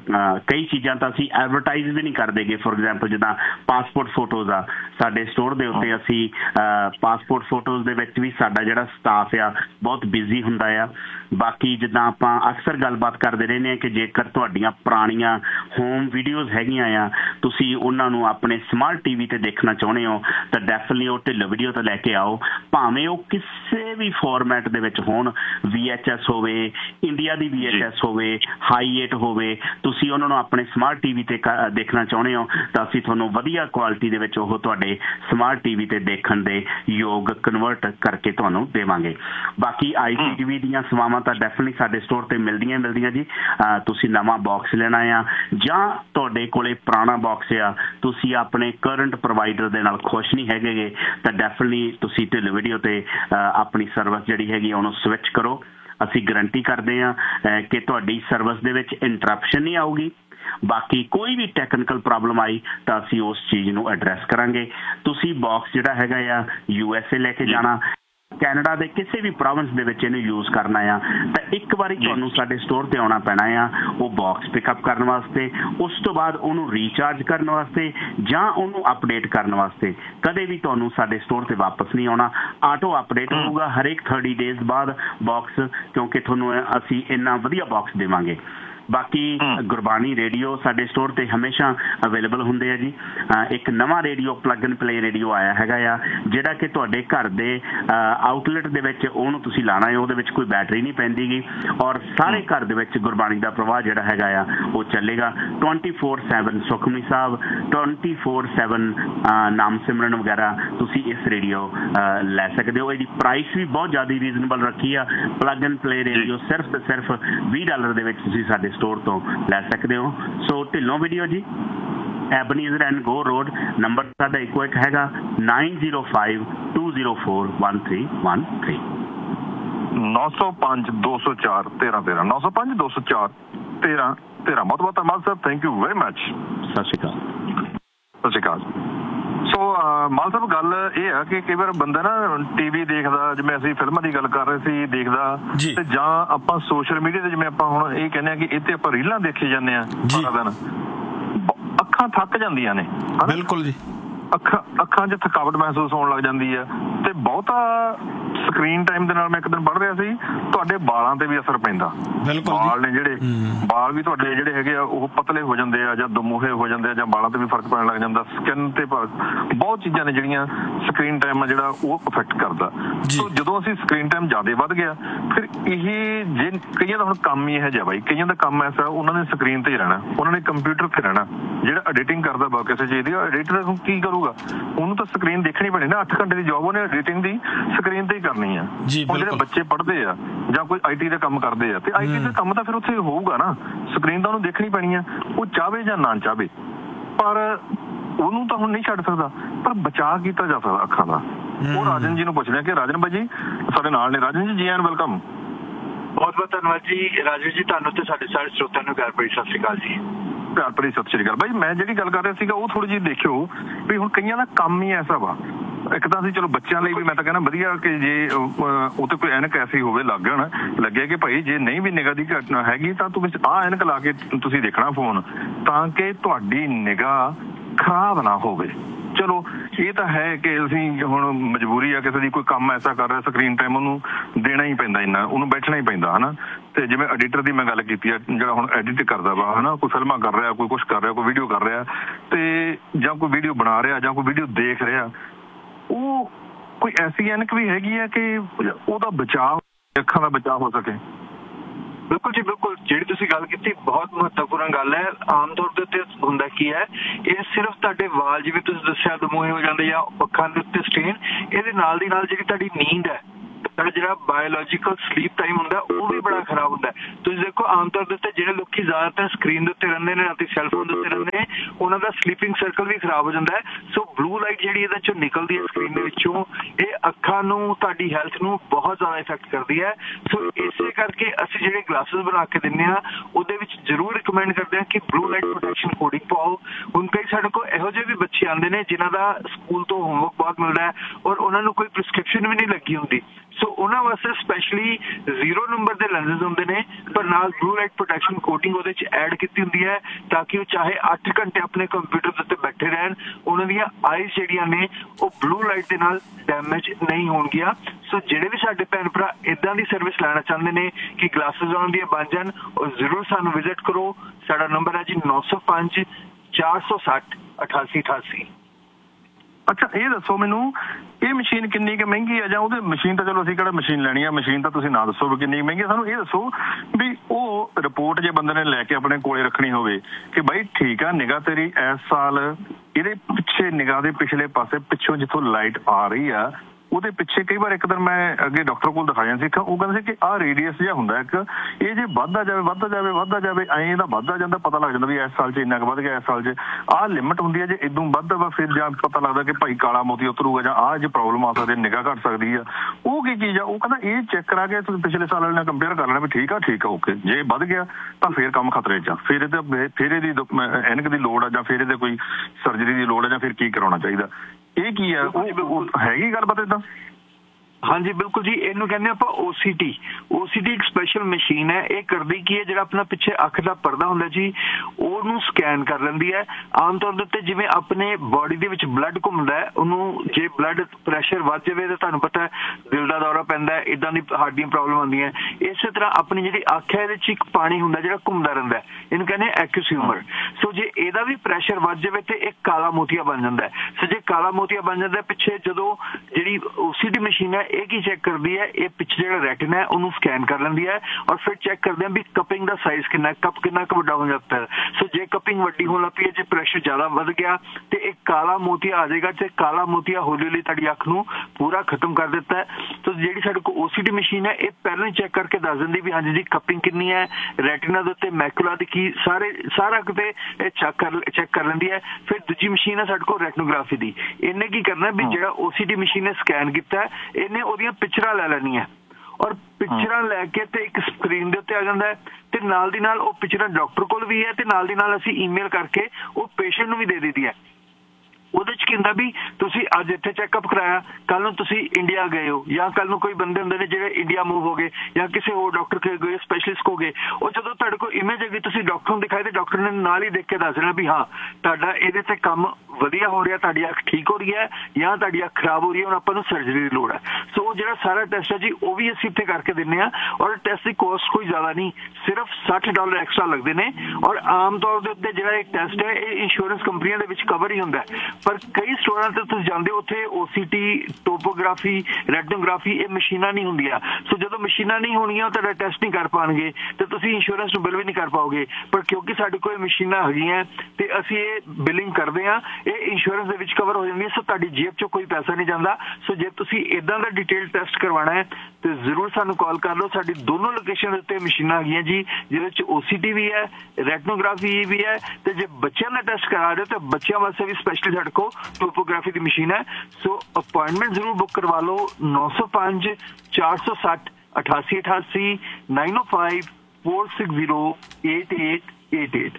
ਕਈ ਚੀਜ਼ਾਂ ਤਾਂ ਅਸੀਂ ਐਡਵਰਟਾਈਜ਼ ਵੀ ਨਹੀਂ ਕਰਦੇਗੇ। ਫੋਰ ਐਗਜ਼ਾਮਪਲ ਜਿੱਦਾਂ ਪਾਸਪੋਰਟ ਫੋਟੋਜ਼ ਆ, ਸਾਡੇ ਸਟੋਰ ਦੇ ਉੱਤੇ ਅਸੀਂ ਪਾਸਪੋਰਟ ਫੋਟੋਜ਼ ਦੇ ਵਿੱਚ ਵੀ ਸਾਡਾ ਜਿਹੜਾ ਸਟਾਫ ਆ ਬਹੁਤ ਬਿਜ਼ੀ ਹੁੰਦਾ ਆ। ਬਾਕੀ ਜਿੱਦਾਂ ਆਪਾਂ ਅਕਸਰ ਗੱਲਬਾਤ ਕਰਦੇ ਰਹਿੰਦੇ ਹਾਂ ਕਿ ਜੇਕਰ ਤੁਹਾਡੀਆਂ ਪੁਰਾਣੀਆਂ ਹੋਮ ਵੀਡੀਓਜ਼ ਹੈਗੀਆਂ ਆ, ਤੁਸੀਂ ਉਹਨਾਂ ਨੂੰ ਆਪਣੇ ਸਮਾਰਟ ਟੀ ਵੀ 'ਤੇ ਦੇਖਣਾ ਚਾਹੁੰਦੇ ਹੋ ਤਾਂ ਡੈਫੀਨਿਟਲੀ ਉਹ ਢਿੱਲੋਂ ਵੀਡੀਓ 'ਤੇ ਲੈ ਕੇ ਆਓ। ਭਾਵੇਂ ਉਹ ਕਿਸੇ ਵੀ ਫਾਰਮੈਟ ਦੇ ਵਿੱਚ ਹੋਣ, ਵੀ ਐਚ ਐਸ ਹੋਵੇ, ਇੰਡੀਆ ਦੀ ਵੀ ਐਚ ਐਸ ਹੋਵੇ, ਹਾਈ ਏਟ ਹੋਵੇ, ਤੁਸੀਂ ਉਹਨਾਂ ਨੂੰ ਆਪਣੇ ਸਮਾਰਟ ਟੀ ਵੀ 'ਤੇ ਦੇਖਣਾ ਚਾਹੁੰਦੇ ਹੋ ਤਾਂ ਅਸੀਂ ਤੁਹਾਨੂੰ ਵਧੀਆ ਕੁਆਲਿਟੀ ਦੇ ਵਿੱਚ ਉਹ ਤੁਹਾਡੇ ਸਮਾਰਟ ਟੀ ਵੀ 'ਤੇ ਦੇਖਣ ਦੇ ਯੋਗ ਕਨਵਰਟ ਕਰਕੇ ਤੁਹਾਨੂੰ ਦੇਵਾਂਗੇ। ਬਾਕੀ ਆਈ ਪੀ ਟੀ ਵੀ ਦੀਆਂ ਸੇਵਾਵਾਂ ਤਾਂ ਡੈਫੀਨਿਟਲੀ ਸਾਡੇ ਸਟੋਰ 'ਤੇ ਮਿਲਦੀਆਂ ਮਿਲਦੀਆਂ ਜੀ। ਤੁਸੀਂ ਨਵਾਂ ਬਾਕਸ ਲੈਣਾ ਆ ਜਾਂ ਤੁਹਾਡੇ ਕੋਲੇ ਪੁਰਾਣਾ ਬਾਕਸ ਆ, ਤੁਸੀਂ ਆਪਣੇ ਕਰੰਟ ਪ੍ਰੋਵਾਈਡਰ ਦੇ ਨਾਲ ਖੁਸ਼ ਨਹੀਂ ਹੈਗੇ ਤਾਂ ਡੈਫੀਨਿਟਲੀ ਤੁਸੀਂ ਢਿੱਲੋਂ ਵੀਡੀਓ 'ਤੇ ਆਪਣੀ ਸਰਵਿਸ ਜਿਹੜੀ ਹੈਗੀ ਉਹਨੂੰ ਸਵਿਚ ਕਰੋ। ਅਸੀਂ ਗਰੰਟੀ ਕਰਦੇ ਹਾਂ ਕਿ ਤੁਹਾਡੀ ਸਰਵਿਸ ਦੇ ਵਿੱਚ ਇੰਟਰਪਸ਼ਨ ਨਹੀਂ ਆਊਗੀ। ਬਾਕੀ ਕੋਈ ਵੀ ਟੈਕਨੀਕਲ ਪ੍ਰੋਬਲਮ ਆਈ ਤਾਂ ਅਸੀਂ ਉਸ ਚੀਜ਼ ਨੂੰ ਐਡਰੈਸ ਕਰਾਂਗੇ। ਤੁਸੀਂ ਬਾਕਸ ਜਿਹੜਾ ਹੈਗਾ ਆ ਯੂ ਐਸ ਏ ਲੈ ਕੇ ਜਾਣਾ ਕੈਨੇਡਾ ਦੇ ਕਿਸੇ ਵੀ ਪ੍ਰੋਵਿੰਸ ਦੇ ਵਿੱਚ ਇਹਨੂੰ ਯੂਜ਼ ਕਰਨਾ ਆ ਤਾਂ ਇੱਕ ਵਾਰੀ ਤੁਹਾਨੂੰ ਸਾਡੇ ਸਟੋਰ ਤੇ ਆਉਣਾ ਪੈਣਾ ਆ ਉਹ ਬਾਕਸ ਪਿਕਅਪ ਕਰਨ ਵਾਸਤੇ, ਉਸ ਤੋਂ ਬਾਅਦ ਉਹਨੂੰ ਰੀਚਾਰਜ ਕਰਨ ਵਾਸਤੇ ਜਾਂ ਉਹਨੂੰ ਅਪਡੇਟ ਕਰਨ ਵਾਸਤੇ। ਕਦੇ ਵੀ ਤੁਹਾਨੂੰ ਸਾਡੇ ਸਟੋਰ ਤੇ ਵਾਪਸ ਨਹੀਂ ਆਉਣਾ, ਆਟੋ ਅਪਡੇਟ ਹੋਊਗਾ ਹਰੇਕ ਥਰਟੀ ਡੇਜ਼ ਬਾਅਦ ਬਾਕਸ, ਕਿਉਂਕਿ ਤੁਹਾਨੂੰ ਅਸੀਂ ਇੰਨਾ ਵਧੀਆ ਬਾਕਸ ਦੇਵਾਂਗੇ। ਬਾਕੀ ਗੁਰਬਾਣੀ ਰੇਡੀਓ ਸਾਡੇ ਸਟੋਰ ਤੇ ਹਮੇਸ਼ਾ ਅਵੇਲੇਬਲ ਹੁੰਦੇ ਆ ਜੀ। ਇੱਕ ਨਵਾਂ radio plug and play radio ਆਇਆ ਹੈਗਾ ਆ ਜਿਹੜਾ ਕਿ ਤੁਹਾਡੇ ਘਰ ਦੇ ਆਊਟਲੈਟ ਦੇ ਵਿੱਚ ਉਹਨੂੰ ਤੁਸੀਂ ਲਾਣਾ ਹੈ, ਉਹਦੇ ਵਿੱਚ ਕੋਈ ਬੈਟਰੀ ਨਹੀਂ ਪੈਂਦੀ ਗੀ ਔਰ ਸਾਰੇ ਘਰ ਦੇ ਵਿੱਚ ਗੁਰਬਾਣੀ ਦਾ ਪ੍ਰਵਾਹ ਜਿਹੜਾ ਹੈਗਾ ਆ ਉਹ ਚੱਲੇਗਾ twenty four seven. Sukhmani Sahib twenty four seven ਨਾਮ ਸਿਮਰਨ ਵਗੈਰਾ ਤੁਸੀਂ ਇਸ ਰੇਡੀਓ ਲੈ ਸਕਦੇ ਹੋ। ਇਹਦੀ ਪ੍ਰਾਈਸ ਵੀ ਬਹੁਤ ਜ਼ਿਆਦਾ ਰੀਜ਼ਨੇਬਲ ਰੱਖੀ ਆ। ਪਲੱਗ ਐਂਡ ਪਲੇ ਰੇਡੀਓ ਸਿਰਫ ਤੇ ਸਿਰਫ ਵੀਹ ਡਾਲਰ ਦੇ ਵਿੱਚ ਤੁਸੀਂ ਸਾਡੇ ਸਟੋਰ ਤੋਂ ਲੈ ਸਕਦੇ ਹੋ। ਸੋ ਢਿੱਲੋਂ ਵੀਡੀਓ ਜੀ, ਐਬਨੀਜ਼ਰ ਐਂਡ ਗੋ ਰੋਡ, ਨੰਬਰ ਸਾਡਾ ਇੱਕੋ ਇੱਕ ਹੈਗਾ nine zero five two zero four one three one three. ਨੌ ਸੌ ਪੰਜ ਦੋ ਸੌ ਚਾਰ ਤੇਰਾਂ ਤੇਰਾਂ ਨੌ ਸੌ ਪੰਜ ਦੋ ਸੌ ਚਾਰ ਤੇਰਾਂ ਤੇਰਾਂ। ਬਹੁਤ ਬਹੁਤ ਧੰਨਵਾਦ sir, thank you very much. ਸਤਿ ਸ਼੍ਰੀ ਅਕਾਲ। ਸਤਿ ਸ਼੍ਰੀ ਅਕਾਲ। ਸੋ ਮਾਲ ਸਾਹਿਬ ਗੱਲ ਇਹ ਆ ਕਿ ਕਈ ਵਾਰ ਬੰਦਾ ਨਾ ਟੀਵੀ ਦੇਖਦਾ, ਜਿਵੇਂ ਅਸੀਂ ਫਿਲਮਾਂ ਦੀ ਗੱਲ ਕਰ ਰਹੇ ਸੀ, ਦੇਖਦਾ ਤੇ ਜਾਂ ਆਪਾਂ ਸੋਸ਼ਲ ਮੀਡੀਆ ਤੇ ਜਿਵੇਂ ਆਪਾਂ ਹੁਣ ਇਹ ਕਹਿੰਦੇ ਆ ਕਿ ਇਹ ਤੇ ਆਪਾਂ ਰੀਲਾਂ ਦੇਖੀ ਜਾਂਦੇ ਆ ਸਾਰਾ ਦਿਨ, ਅੱਖਾਂ ਥੱਕ ਜਾਂਦੀਆਂ ਨੇ। ਬਿਲਕੁਲ ਜੀ, ਅੱਖਾਂ ਅੱਖਾਂ 'ਚ ਥਕਾਵਟ ਮਹਿਸੂਸ ਹੋਣ ਲੱਗ ਜਾਂਦੀ ਆ ਤੇ ਬਹੁਤਾ ਸਕਰੀਨ ਟਾਈਮ ਦੇ ਨਾਲ ਮੈਂ ਇੱਕ ਦਿਨ ਪੜ੍ਹ ਰਿਹਾ ਸੀ ਤੁਹਾਡੇ ਵਾਲਾਂ ਤੇ ਵੀ ਅਸਰ ਪੈਂਦਾ। ਵਾਲ ਨੇ ਜਿਹੜੇ ਵਾਲ ਵੀ ਤੁਹਾਡੇ ਜਿਹੜੇ ਹੈਗੇ ਆ ਉਹ ਪਤਲੇ ਹੋ ਜਾਂਦੇ ਆ ਜਾਂ ਦਮੂਹੇ ਹੋ ਜਾਂਦੇ ਆ ਜਾਂ ਵਾਲਾਂ ਤੇ ਵੀ ਫਰਕ ਪੈਣ ਲੱਗ ਜਾਂਦਾ, ਸਕਿਨ ਤੇ ਬਹੁਤ ਚੀਜ਼ਾਂ ਨੇ ਜਿਹੜੀਆਂ ਸਕਰੀਨ ਟਾਈਮ ਆ ਜਿਹੜਾ ਉਹ ਅਫੈਕਟ ਕਰਦਾ। ਸੋ ਜਦੋਂ ਅਸੀਂ ਸਕਰੀਨ ਟਾਈਮ ਜ਼ਿਆਦਾ ਵੱਧ ਗਿਆ ਫਿਰ ਇਹ ਜੇ ਕਈਆਂ ਦਾ ਹੁਣ ਕੰਮ ਹੀ ਇਹੋ ਜਿਹਾ ਬਾਈ, ਕਈਆਂ ਦਾ ਕੰਮ ਐਸਾ ਉਹਨਾਂ ਨੇ ਸਕਰੀਨ ਤੇ ਹੀ ਰਹਿਣਾ, ਉਹਨਾਂ ਨੇ ਕੰਪਿਊਟਰ ਤੇ ਰਹਿਣਾ। ਜਿਹੜਾ ਐਡੀਟਿੰਗ ਕਰਦਾ ਵਾ ਕਿਸੇ ਚੀਜ਼ ਦੀ, ਐਡੀਟਰ ਕੀ ਕਰੂਗਾ, ਉਹਨੂੰ ਤਾਂ ਸਕਰੀਨ ਦੇਖਣੀ ਪੈਣੀ ਨਾ। ਅੱਠ ਘੰਟੇ ਦੀ ਜੋਬ ਉਹਨੇ ਐਡੀਟਿੰਗ ਦੀ ਸਕਰੀਨ ਤੇ ਹੀ ਕਰਨੀ ਆ। ਹੁਣ ਜਿਹੜੇ ਬੱਚੇ ਪੜ੍ਹਦੇ ਆ ਜਾਂ ਕੋਈ ਆਈ ਟੀ ਦਾ ਕੰਮ ਕਰਦੇ ਆ ਤੇ ਆਈ ਟੀ ਦਾ ਕੰਮ ਤਾਂ ਫਿਰ ਉੱਥੇ ਹੋਊਗਾ ਨਾ, ਸਕਰੀਨ ਤਾਂ ਉਹਨੂੰ ਦੇਖਣੀ ਪੈਣੀ ਆ, ਉਹ ਚਾਹਵੇ ਜਾਂ ਨਾ ਚਾਹਵੇ। ਪਰ ਉਹਨੂੰ ਤਾਂ ਹੁਣ ਨਹੀਂ ਛੱਡ ਸਕਦਾ, ਪਰ ਬਚਾਅ ਕੀਤਾ ਜਾ ਸਕਦਾ ਅੱਖਾਂ ਦਾ। ਉਹ ਰਾਜਨ ਜੀ ਨੂੰ ਪੁੱਛਦੇ ਆ ਕਿ ਰਾਜਨ ਭਾਈ ਜੀ ਸਾਡੇ ਨਾਲ ਨੇ। ਰਾਜਨ ਜੀ, ਜੀ ਐਨ ਵੈਲਕਮ। ਬਹੁਤ ਬਹੁਤ ਧੰਨਵਾਦ ਜੀ ਰਾਜਵੀਰ ਜੀ, ਤੁਹਾਨੂੰ ਤੇ ਸਾਡੇ ਸਾਰੇ ਸਰੋਤਿਆਂ ਨੂੰ ਪਿਆਰ ਭਰੀ ਸਤਿ ਸ਼੍ਰੀ ਅਕਾਲ ਜੀ। ਪਿਆਰ ਭਰੀ ਸਤਿ ਸ਼੍ਰੀ ਅਕਾਲ ਬਾਈ। ਮੈਂ ਜਿਹੜੀ ਗੱਲ ਕਰ ਰਿਹਾ ਸੀਗਾ ਉਹ ਥੋੜੀ ਜਿਹੀ ਦੇਖਿਓ ਵੀ ਹੁਣ ਕਈਆਂ ਦਾ ਕੰਮ ਹੀ ਐਸਾ ਵਾ। ਇੱਕ ਤਾਂ ਅਸੀਂ ਚਲੋ ਬੱਚਿਆਂ ਲਈ ਵੀ ਮੈਂ ਤਾਂ ਕਹਿੰਦਾ ਵਧੀਆ ਕਿ ਜੇ ਉਹ ਤੇ ਕੋਈ ਐਨਕ ਐਸੀ ਹੋਵੇ ਲੱਗਣ ਲੱਗਿਆ ਕਿ ਭਾਈ ਜੇ ਨਹੀਂ ਵੀ ਨਿਗਾਹ ਦੀ ਘਟਨਾ ਹੈਗੀ ਤਾਂ ਤੂੰ ਆਹ ਐਨਕ ਲਾ ਕੇ ਤੁਸੀਂ ਦੇਖਣਾ ਫੋਨ, ਤਾਂ ਕਿ ਤੁਹਾਡੀ ਨਿਗਾਹ ਖਰਾਬ ਨਾ ਹੋਵੇ। ਚਲੋ ਇਹ ਤਾਂ ਹੈ ਕਿ ਅਸੀਂ ਹੁਣ ਮਜਬੂਰੀ ਆ, ਕਿਸੇ ਦੀ ਕੋਈ ਕੰਮ ਐਸਾ ਕਰ ਰਿਹਾ ਸਕਰੀਨ ਟਾਈਮ ਉਹਨੂੰ ਦੇਣਾ ਹੀ ਪੈਂਦਾ, ਇੰਨਾ ਉਹਨੂੰ ਬੈਠਣਾ ਹੀ ਪੈਂਦਾ ਹਨਾ। ਤੇ ਜਿਵੇਂ ਐਡੀਟਰ ਦੀ ਮੈਂ ਗੱਲ ਕੀਤੀ ਆ, ਜਿਹੜਾ ਹੁਣ ਐਡਿਟ ਕਰਦਾ ਵਾ ਹਨਾ, ਕੋਈ ਫਿਲਮਾਂ ਕਰ ਰਿਹਾ, ਕੋਈ ਕੁਛ ਕਰ ਰਿਹਾ, ਕੋਈ ਵੀਡੀਓ ਕਰ ਰਿਹਾ ਤੇ ਜਾਂ ਕੋਈ ਵੀਡੀਓ ਬਣਾ ਰਿਹਾ ਜਾਂ ਕੋਈ ਵੀਡੀਓ ਦੇਖ ਰਿਹਾ, ਉਹ ਕੋਈ ਐਸੀ ਐਨਕ ਵੀ ਹੈਗੀ ਆ ਕਿ ਉਹਦਾ ਬਚਾਅ, ਅੱਖਾਂ ਦਾ ਬਚਾਅ ਹੋ ਸਕੇ। ਬਿਲਕੁਲ ਜੀ ਬਿਲਕੁਲ, ਜਿਹੜੀ ਤੁਸੀਂ ਗੱਲ ਕੀਤੀ ਬਹੁਤ ਮਹੱਤਵਪੂਰਨ ਗੱਲ ਹੈ। ਆਮ ਤੌਰ ਦੇ ਉੱਤੇ ਹੁੰਦਾ ਕੀ ਹੈ, ਇਹ ਸਿਰਫ ਤੁਹਾਡੇ ਵਾਲ ਜਿਵੇਂ ਤੁਸੀਂ ਦੱਸਿਆ ਦਮੂਹੇ ਹੋ ਜਾਂਦੇ ਜਾਂ ਅੱਖਾਂ ਦੇ ਉੱਤੇ ਸਟ੍ਰੇਨ, ਇਹਦੇ ਨਾਲ ਦੀ ਨਾਲ ਜਿਹੜੀ ਤੁਹਾਡੀ ਨੀਂਦ ਹੈ, ਤੁਹਾਡਾ ਜਿਹੜਾ ਬਾਇਓਲੋਜੀਕਲ ਸਲੀਪ ਟਾਈਮ ਹੁੰਦਾ ਉਹ ਵੀ ਬੜਾ ਖਰਾਬ ਹੁੰਦਾ। ਤੁਸੀਂ ਦੇਖੋ ਆਮ ਤੌਰ ਦੇ ਉੱਤੇ ਜਿਹੜੇ ਲੋਕੀ ਜ਼ਿਆਦਾਤਰ ਸਕਰੀਨ ਦੇ ਉੱਤੇ ਰਹਿੰਦੇ ਨੇ ਅਤੇ ਸੈਲਫੋਨ ਦੇ ਉੱਤੇ ਰਹਿੰਦੇ ਨੇ, ਉਹਨਾਂ ਦਾ ਸਲੀਪਿੰਗ ਸਰਕਲ ਵੀ ਖਰਾਬ ਹੋ ਜਾਂਦਾ ਹੈ। ਸੋ ਬਲੂ ਲਾਈਟ ਜਿਹੜੀ ਇਹਦੇ ਚੋਂ ਨਿਕਲਦੀ ਹੈ ਸਕਰੀਨ ਦੇ ਵਿੱਚੋਂ, ਇਹ ਅੱਖਾਂ ਨੂੰ, ਤੁਹਾਡੀ ਹੈਲਥ ਨੂੰ ਬਹੁਤ ਜ਼ਿਆਦਾ ਇਫੈਕਟ ਕਰਦੀ ਹੈ। ਸੋ ਇਸੇ ਕਰਕੇ ਅਸੀਂ ਜਿਹੜੇ ਗਲਾਸਿਸ ਬਣਾ ਕੇ ਦਿੰਦੇ ਹਾਂ ਉਹਦੇ ਵਿੱਚ ਜ਼ਰੂਰ ਰਿਕਮੈਂਡ ਕਰਦੇ ਹਾਂ ਕਿ ਬਲੂ ਲਾਈਟ ਪ੍ਰੋਟੈਕਸ਼ਨ ਕੋਡਿੰਗ ਪਾਓ। ਹੁਣ ਕਈ ਸਾਡੇ ਕੋਲ ਇਹੋ ਜਿਹੇ ਵੀ ਬੱਚੇ ਆਉਂਦੇ ਨੇ ਜਿਨ੍ਹਾਂ ਦਾ ਸਕੂਲ ਤੋਂ ਹੋਮਵਰਕ ਬਹੁਤ ਮਿਲਦਾ ਹੈ ਔਰ ਉਹਨਾਂ ਨੂੰ ਕੋਈ ਪ੍ਰਿਸਕ੍ਰਿਪਸ਼ਨ ਵੀ ਨਹੀਂ ਲੱਗੀ ਹੁੰਦੀ। ਸੋ ਉਹਨਾਂ ਵਾਸਤੇ ਸਪੈਸ਼ਲੀ ਜ਼ੀਰੋ ਨੰਬਰ ਦੇ ਲੈਂਸਿਸ ਹੁੰਦੇ ਨੇ, ਪਰ ਨਾਲ ਬਲੂ ਲਾਈਟ ਪ੍ਰੋਟੈਕਸ਼ਨ ਕੋਟਿੰਗ ਉਹਦੇ 'ਚ ਐਡ ਕੀਤੀ ਹੁੰਦੀ ਹੈ ਤਾਂ ਕਿ ਉਹ ਚਾਹੇ ਅੱਠ ਘੰਟੇ ਆਪਣੇ ਕੰਪਿਊਟਰ ਦੇ ਉੱਤੇ ਬੈਠੇ ਰਹਿਣ, ਉਹਨਾਂ ਦੀਆਂ ਆਈਜ਼ ਜਿਹੜੀਆਂ ਨੇ ਉਹ ਬਲੂ ਲਾਈਟ ਦੇ ਨਾਲ ਡੈਮੇਜ ਨਹੀਂ ਹੋਣਗੀਆਂ। ਸੋ ਜਿਹੜੇ ਵੀ ਸਾਡੇ ਭੈਣ ਭਰਾ ਇੱਦਾਂ ਦੀ ਸਰਵਿਸ ਲੈਣਾ ਚਾਹੁੰਦੇ ਨੇ ਕਿ ਗਲਾਸਿਸ ਉਹਨਾਂ ਦੀਆਂ ਬਣ ਜਾਣ, ਉਹ ਜ਼ਰੂਰ ਸਾਨੂੰ ਵਿਜ਼ਿਟ ਕਰੋ। ਸਾਡਾ ਨੰਬਰ ਹੈ ਜੀ ਨੌ ਸੌ ਪੰਜ ਚਾਰ ਸੌ ਸੱਠ ਅਠਾਸੀ ਅਠਾਸੀ। ਅੱਛਾ ਇਹ ਦੱਸੋ ਮੈਨੂੰ, ਇਹ ਮਸ਼ੀਨ ਕਿੰਨੀ ਕੁ ਮਹਿੰਗੀ ਆ? ਜਾਂ ਉਹਦੇ ਮਸ਼ੀਨ ਤਾਂ ਚਲੋ ਅਸੀਂ ਕਿਹੜਾ ਮਸ਼ੀਨ ਲੈਣੀ ਆ, ਮਸ਼ੀਨ ਤਾਂ ਤੁਸੀਂ ਨਾ ਦੱਸੋ ਵੀ ਕਿੰਨੀ ਮਹਿੰਗੀ ਆ, ਸਾਨੂੰ ਇਹ ਦੱਸੋ ਵੀ ਉਹ ਰਿਪੋਰਟ ਜੇ ਬੰਦੇ ਨੇ ਲੈ ਕੇ ਆਪਣੇ ਕੋਲੇ ਰੱਖਣੀ ਹੋਵੇ ਕਿ ਬਾਈ ਠੀਕ ਆ ਨਿਗਾਹ ਤੇਰੀ ਇਸ ਸਾਲ ਇਹਦੇ ਪਿੱਛੇ ਨਿਗਾਹ ਦੇ ਪਿਛਲੇ ਪਾਸੇ ਪਿੱਛੋਂ ਜਿੱਥੋਂ ਲਾਈਟ ਆ ਰਹੀ ਆ ਉਹਦੇ ਪਿੱਛੇ ਕਈ ਵਾਰ ਇੱਕ ਦਿਨ ਮੈਂ ਅੱਗੇ ਡਾਕਟਰ ਕੋਲ ਦਿਖਾਇਆ ਸੀ, ਉਹ ਕਹਿੰਦੇ ਸੀ ਕਿ ਆਹ ਰੇਡੀਅਸ ਜਿਹਾ ਹੁੰਦਾ ਇੱਕ, ਇਹ ਜੇ ਵੱਧਦਾ ਜਾਵੇ ਵੱਧਦਾ ਜਾਵੇ ਵੱਧਦਾ ਜਾਵੇ ਐਂ ਇਹਦਾ ਵੱਧਦਾ ਜਾਂਦਾ, ਪਤਾ ਲੱਗ ਜਾਂਦਾ ਵੀ ਇਸ ਸਾਲ 'ਚ ਇੰਨਾ ਕੁ ਵੱਧ ਗਿਆ, ਇਸ ਸਾਲ 'ਚ ਆਹ ਲਿਮਿਟ ਹੁੰਦੀ ਹੈ, ਜੇ ਇਦੋਂ ਵੱਧਦਾ ਵਾ ਫਿਰ ਜਾਂ ਪਤਾ ਲੱਗਦਾ ਕਿ ਭਾਈ ਕਾਲਾ ਮੋਤੀ ਉਤਰੂਗਾ ਜਾਂ ਆਹ ਜੇ ਪ੍ਰੋਬਲਮ ਆ ਸਕਦੀ, ਨਿਗਾਹ ਘੱਟ ਸਕਦੀ ਆ। ਉਹ ਕੀ ਚੀਜ਼ ਆ? ਉਹ ਕਹਿੰਦਾ ਇਹ ਚੈੱਕ ਕਰਾ ਕੇ ਤੁਸੀਂ ਪਿਛਲੇ ਸਾਲ ਵਾਲੇ ਨਾਲ ਕੰਪੇਅਰ ਕਰ ਲੈਣਾ ਵੀ ਠੀਕ ਆ ਠੀਕ ਆ ਓਕੇ, ਜੇ ਵੱਧ ਗਿਆ ਤਾਂ ਫਿਰ ਕੰਮ ਖਤਰੇ 'ਚ ਆ, ਫਿਰ ਇਹਦੇ ਫਿਰ ਇਹਦੀ ਐਨਕ ਦੀ ਲੋੜ ਆ ਜਾਂ ਫਿਰ ਇਹਦੇ ਕੋਈ ਸਰਜਰੀ ਦੀ ਲੋੜ ਆ ਜਾਂ ਫਿਰ ਕੀ ਕਰਾਉਣਾ ਚਾਹੀਦਾ। ਇਹ ਕੀ ਆ? ਉਹ ਹੈਗੀ ਗੱਲਬਾਤ ਏਦਾਂ? ਹਾਂਜੀ ਬਿਲਕੁਲ ਜੀ, ਇਹਨੂੰ ਕਹਿੰਦੇ ਆਪਾਂ ਓ ਸੀ ਟੀ। ਓ ਸੀ ਟੀ ਇੱਕ ਸਪੈਸ਼ਲ ਮਸ਼ੀਨ ਹੈ। ਇਹ ਕਰਦੀ ਕੀ ਹੈ, ਜਿਹੜਾ ਆਪਣਾ ਪਿੱਛੇ ਅੱਖ ਦਾ ਪਰਦਾ ਹੁੰਦਾ ਜੀ ਉਹਨੂੰ ਸਕੈਨ ਕਰ ਲੈਂਦੀ ਹੈ। ਆਮ ਤੌਰ ਦੇ ਉੱਤੇ ਜਿਵੇਂ ਆਪਣੇ ਬੋਡੀ ਦੇ ਵਿੱਚ ਬਲੱਡ ਘੁੰਮਦਾ ਹੈ, ਉਹਨੂੰ ਜੇ ਬਲੱਡ ਪ੍ਰੈਸ਼ਰ ਵੱਧ ਜਾਵੇ ਤਾਂ ਤੁਹਾਨੂੰ ਪਤਾ ਦਿਲ ਦਾ ਦੌਰਾ ਪੈਂਦਾ, ਇਦਾਂ ਦੀ ਹਾਰਟ ਦੀਆਂ ਪ੍ਰੋਬਲਮ ਆਉਂਦੀਆਂ। ਇਸੇ ਤਰ੍ਹਾਂ ਆਪਣੀ ਜਿਹੜੀ ਅੱਖ ਹੈ ਇਹਦੇ 'ਚ ਇੱਕ ਪਾਣੀ ਹੁੰਦਾ ਜਿਹੜਾ ਘੁੰਮਦਾ ਰਹਿੰਦਾ, ਇਹਨੂੰ ਕਹਿੰਦੇ ਐਕਿਊਸ-ਹਿਊਮਰ। ਸੋ ਜੇ ਇਹਦਾ ਵੀ ਪ੍ਰੈਸ਼ਰ ਵੱਧ ਜਾਵੇ ਤੇ ਇੱਕ ਕਾਲਾ ਮੋਤੀਆ ਬਣ ਜਾਂਦਾ। ਸੋ ਜੇ ਕਾਲਾ ਮੋਤੀਆ ਬਣ ਜਾਂਦਾ, ਪਿੱਛੇ ਜਦੋਂ ਜਿਹੜੀ ਓ ਸੀ ਟੀ ਮਸ਼ੀਨ ਹੈ ਇਹ ਕੀ ਚੈੱਕ ਕਰਦੀ ਹੈ, ਇਹ ਪਿੱਛੇ ਜਿਹੜਾ ਰੈਟਿਨਾ ਹੈ ਉਹਨੂੰ ਸਕੈਨ ਕਰ ਲੈਂਦੀ ਹੈ ਔਰ ਫਿਰ ਚੈੱਕ ਕਰਦੇ ਹਾਂ ਵੀ ਕਪਿੰਗ ਦਾ ਸਾਈਜ਼ ਕਿੰਨਾ, ਕੱਪ ਕਿੰਨਾ ਕੁ ਵੱਡਾ ਹੋ ਜਾਂਦਾ ਹੈ। ਸੋ ਜੇ ਕਪਿੰਗ ਵੱਡੀ ਹੋਣ ਲੱਗ ਪਈ ਹੈ, ਜੇ ਪ੍ਰੈਸ਼ਰ ਜ਼ਿਆਦਾ ਵੱਧ ਗਿਆ ਤੇ ਇੱਕ ਕਾਲਾ ਮੋਤੀਆ ਆ ਜਾਏਗਾ ਤੇ ਕਾਲਾ ਮੋਤੀਆ ਹੌਲੀ ਹੌਲੀ ਤੁਹਾਡੀ ਅੱਖ ਨੂੰ ਪੂਰਾ ਖਤਮ ਕਰ ਦਿੱਤਾ ਹੈ। ਸੋ ਜਿਹੜੀ ਸਾਡੇ ਕੋਲ ਓ ਸੀ ਟੀ ਮਸ਼ੀਨ ਹੈ ਇਹ ਪਹਿਲਾਂ ਹੀ ਚੈੱਕ ਕਰਕੇ ਦੱਸ ਦਿੰਦੀ ਵੀ ਹਾਂਜੀ ਜੀ ਕਪਿੰਗ ਕਿੰਨੀ ਹੈ, ਰੈਟਿਨਾ ਦੇ ਉੱਤੇ ਮੈਕੂਲਾ ਦੀ ਕੀ ਸਾਰੇ ਸਾਰਾ ਕਿਤੇ ਇਹ ਚੈੱਕ ਕਰ ਚੈੱਕ ਕਰ ਲੈਂਦੀ ਹੈ। ਫਿਰ ਦੂਜੀ ਮਸ਼ੀਨ ਹੈ ਸਾਡੇ ਕੋਲ ਰੈਟਨੋਗ੍ਰਾਫੀ ਦੀ। ਇਹਨੇ ਕੀ ਕਰਨਾ ਵੀ ਜਿਹੜਾ ਓ ਸੀ ਟੀ ਮਸ਼ੀਨ ਨੇ ਸਕੈਨ ਕੀਤਾ ਇਹਨੇ ਉਹਦੀਆਂ ਪਿਕਚਰਾਂ ਲੈ ਲੈਣੀਆਂ ਔਰ ਪਿਕਚਰਾਂ ਲੈ ਕੇ ਤੇ ਇੱਕ ਸਕਰੀਨ ਦੇ ਉੱਤੇ ਆ ਜਾਂਦਾ ਹੈ ਤੇ ਨਾਲ ਦੀ ਨਾਲ ਉਹ ਪਿਕਚਰਾਂ ਡਾਕਟਰ ਕੋਲ ਵੀ ਹੈ ਤੇ ਨਾਲ ਦੀ ਨਾਲ ਅਸੀਂ ਈਮੇਲ ਕਰਕੇ ਉਹ ਪੇਸ਼ੈਂਟ ਨੂੰ ਵੀ ਦੇ ਦਿੱਤੀ ਹੈ। ਉਹਦੇ 'ਚ ਕੀ ਹੁੰਦਾ ਵੀ ਤੁਸੀਂ ਅੱਜ ਇੱਥੇ ਚੈੱਕਅਪ ਕਰਾਇਆ, ਕੱਲ ਨੂੰ ਤੁਸੀਂ ਇੰਡੀਆ ਗਏ ਹੋ ਜਾਂ ਕੱਲ ਨੂੰ ਕੋਈ ਬੰਦੇ ਹੁੰਦੇ ਨੇ ਜਿਹੜੇ ਇੰਡੀਆ ਮੂਵ ਹੋ ਗਏ ਜਾਂ ਕਿਸੇ ਹੋਰ ਡਾਕਟਰ ਕੋਲ ਗਏ, ਸਪੈਸ਼ਲਿਸਟ ਕੋਲ ਗਏ, ਉਹ ਜਦੋਂ ਤੁਹਾਡੇ ਕੋਲ ਇਮੇਜ ਹੈਗੀ ਤੁਸੀਂ ਡਾਕਟਰ ਨੂੰ ਦਿਖਾਈ ਤੇ ਡਾਕਟਰ ਨੇ ਨਾਲ ਹੀ ਦੇਖ ਕੇ ਦੱਸ ਦੇਣਾ ਵੀ ਹਾਂ ਤੁਹਾਡਾ ਇਹਦੇ ਤੇ ਕੰਮ ਵਧੀਆ ਹੋ ਰਿਹਾ, ਤੁਹਾਡੀ ਅੱਖ ਠੀਕ ਹੋ ਰਹੀ ਹੈ ਜਾਂ ਤੁਹਾਡੀ ਅੱਖ ਖਰਾਬ ਹੋ ਰਹੀ ਹੈ, ਹੁਣ ਆਪਾਂ ਨੂੰ ਸਰਜਰੀ ਦੀ ਲੋੜ ਹੈ। ਸੋ ਉਹ ਜਿਹੜਾ ਸਾਰਾ ਟੈਸਟ ਹੈ ਜੀ ਉਹ ਵੀ ਅਸੀਂ ਇੱਥੇ ਕਰਕੇ ਦਿੰਦੇ ਹਾਂ ਔਰ ਟੈਸਟ ਦੀ ਕੋਸਟ ਕੋਈ ਜ਼ਿਆਦਾ ਨਹੀਂ, ਸਿਰਫ ਸੱਠ ਡਾਲਰ ਐਕਸਟਰਾ ਲੱਗਦੇ ਨੇ ਔਰ ਆਮ ਤੌਰ ਦੇ ਉੱਤੇ ਜਿਹੜਾ ਇਹ ਟੈਸਟ ਹੈ ਇਹ ਇੰਸ਼ੋਰੈਂਸ ਕੰਪਨੀਆਂ ਦੇ ਵਿੱਚ ਕਵਰ ਹੀ ਹੁੰਦਾ। ਪਰ ਕਈ ਸਟੋਰਾਂ ਤੇ ਤੁਸੀਂ ਜਾਂਦੇ ਹੋ ਉੱਥੇ ਓ ਸੀ ਟੀ, ਟੋਪੋਗ੍ਰਾਫੀ, ਰੈਟਨੋਗ੍ਰਾਫੀ ਇਹ ਮਸ਼ੀਨਾਂ ਨਹੀਂ ਹੁੰਦੀਆਂ। ਸੋ ਜਦੋਂ ਮਸ਼ੀਨਾਂ ਨਹੀਂ ਹੋਣਗੀਆਂ ਉਹ ਤੁਹਾਡਾ ਟੈਸਟ ਨਹੀਂ ਕਰ ਪਾਉਣਗੇ ਤੇ ਤੁਸੀਂ ਇੰਸ਼ੋਰੈਂਸ ਨੂੰ ਬਿੱਲ ਵੀ ਨਹੀਂ ਕਰ ਪਾਓਗੇ। ਪਰ ਕਿਉਂਕਿ ਸਾਡੇ ਕੋਲ ਮਸ਼ੀਨਾਂ ਹੈਗੀਆਂ ਤੇ ਅਸੀਂ ਇਹ ਬਿਲਿੰਗ ਕਰਦੇ ਹਾਂ, ਇਹ ਇੰਸ਼ੋਰੈਂਸ ਦੇ ਵਿੱਚ ਕਵਰ ਹੋ ਜਾਂਦੀ ਹੈ। ਸੋ ਤੁਹਾਡੀ ਜੇਬ 'ਚੋਂ ਕੋਈ ਪੈਸਾ ਨਹੀਂ ਜਾਂਦਾ। ਸੋ ਜੇ ਤੁਸੀਂ ਇਦਾਂ ਦਾ ਡਿਟੇਲ ਟੈਸਟ ਕਰਵਾਉਣਾ ਹੈ ਤੇ ਜ਼ਰੂਰ ਸਾਨੂੰ ਕਾਲ ਕਰ ਲਓ। ਸਾਡੀ ਦੋਨੋਂ ਲੋਕੇਸ਼ਨ ਦੇ ਉੱਤੇ ਮਸ਼ੀਨਾਂ ਹੈਗੀਆਂ ਜੀ, ਜਿਹਦੇ 'ਚ ਓ ਸੀ ਟੀ ਵੀ ਹੈ, ਰੈਟਨੋਗ੍ਰਾਫੀ ਵੀ ਹੈ ਤੇ ਜੇ ਬੱਚਿਆਂ ਦਾ ਟੈਸਟ ਕਰਾ ਰਹੇ ਹੋ ਤਾਂ ਬੱਚਿਆਂ ਵਾਸਤੇ ਵੀ ਸਪੈਸ਼ਲੀ ਸਾਡੇ ਕੋਲ ਟੋਪੋਗ੍ਰਾਫੀ ਦੀ ਮਸ਼ੀਨ ਹੈ। ਸੋ ਅਪਾਇੰਟਮੈਂਟ ਜ਼ਰੂਰ ਬੁੱਕ ਕਰਵਾ ਲਓ ਨੌ ਸੌ ਪੰਜ ਚਾਰ ਸੌ ਸੱਠ ਅਠਾਸੀ ਅਠਾਸੀ ਨਾਈਨ ਓ five four six zero eight eight eight eight.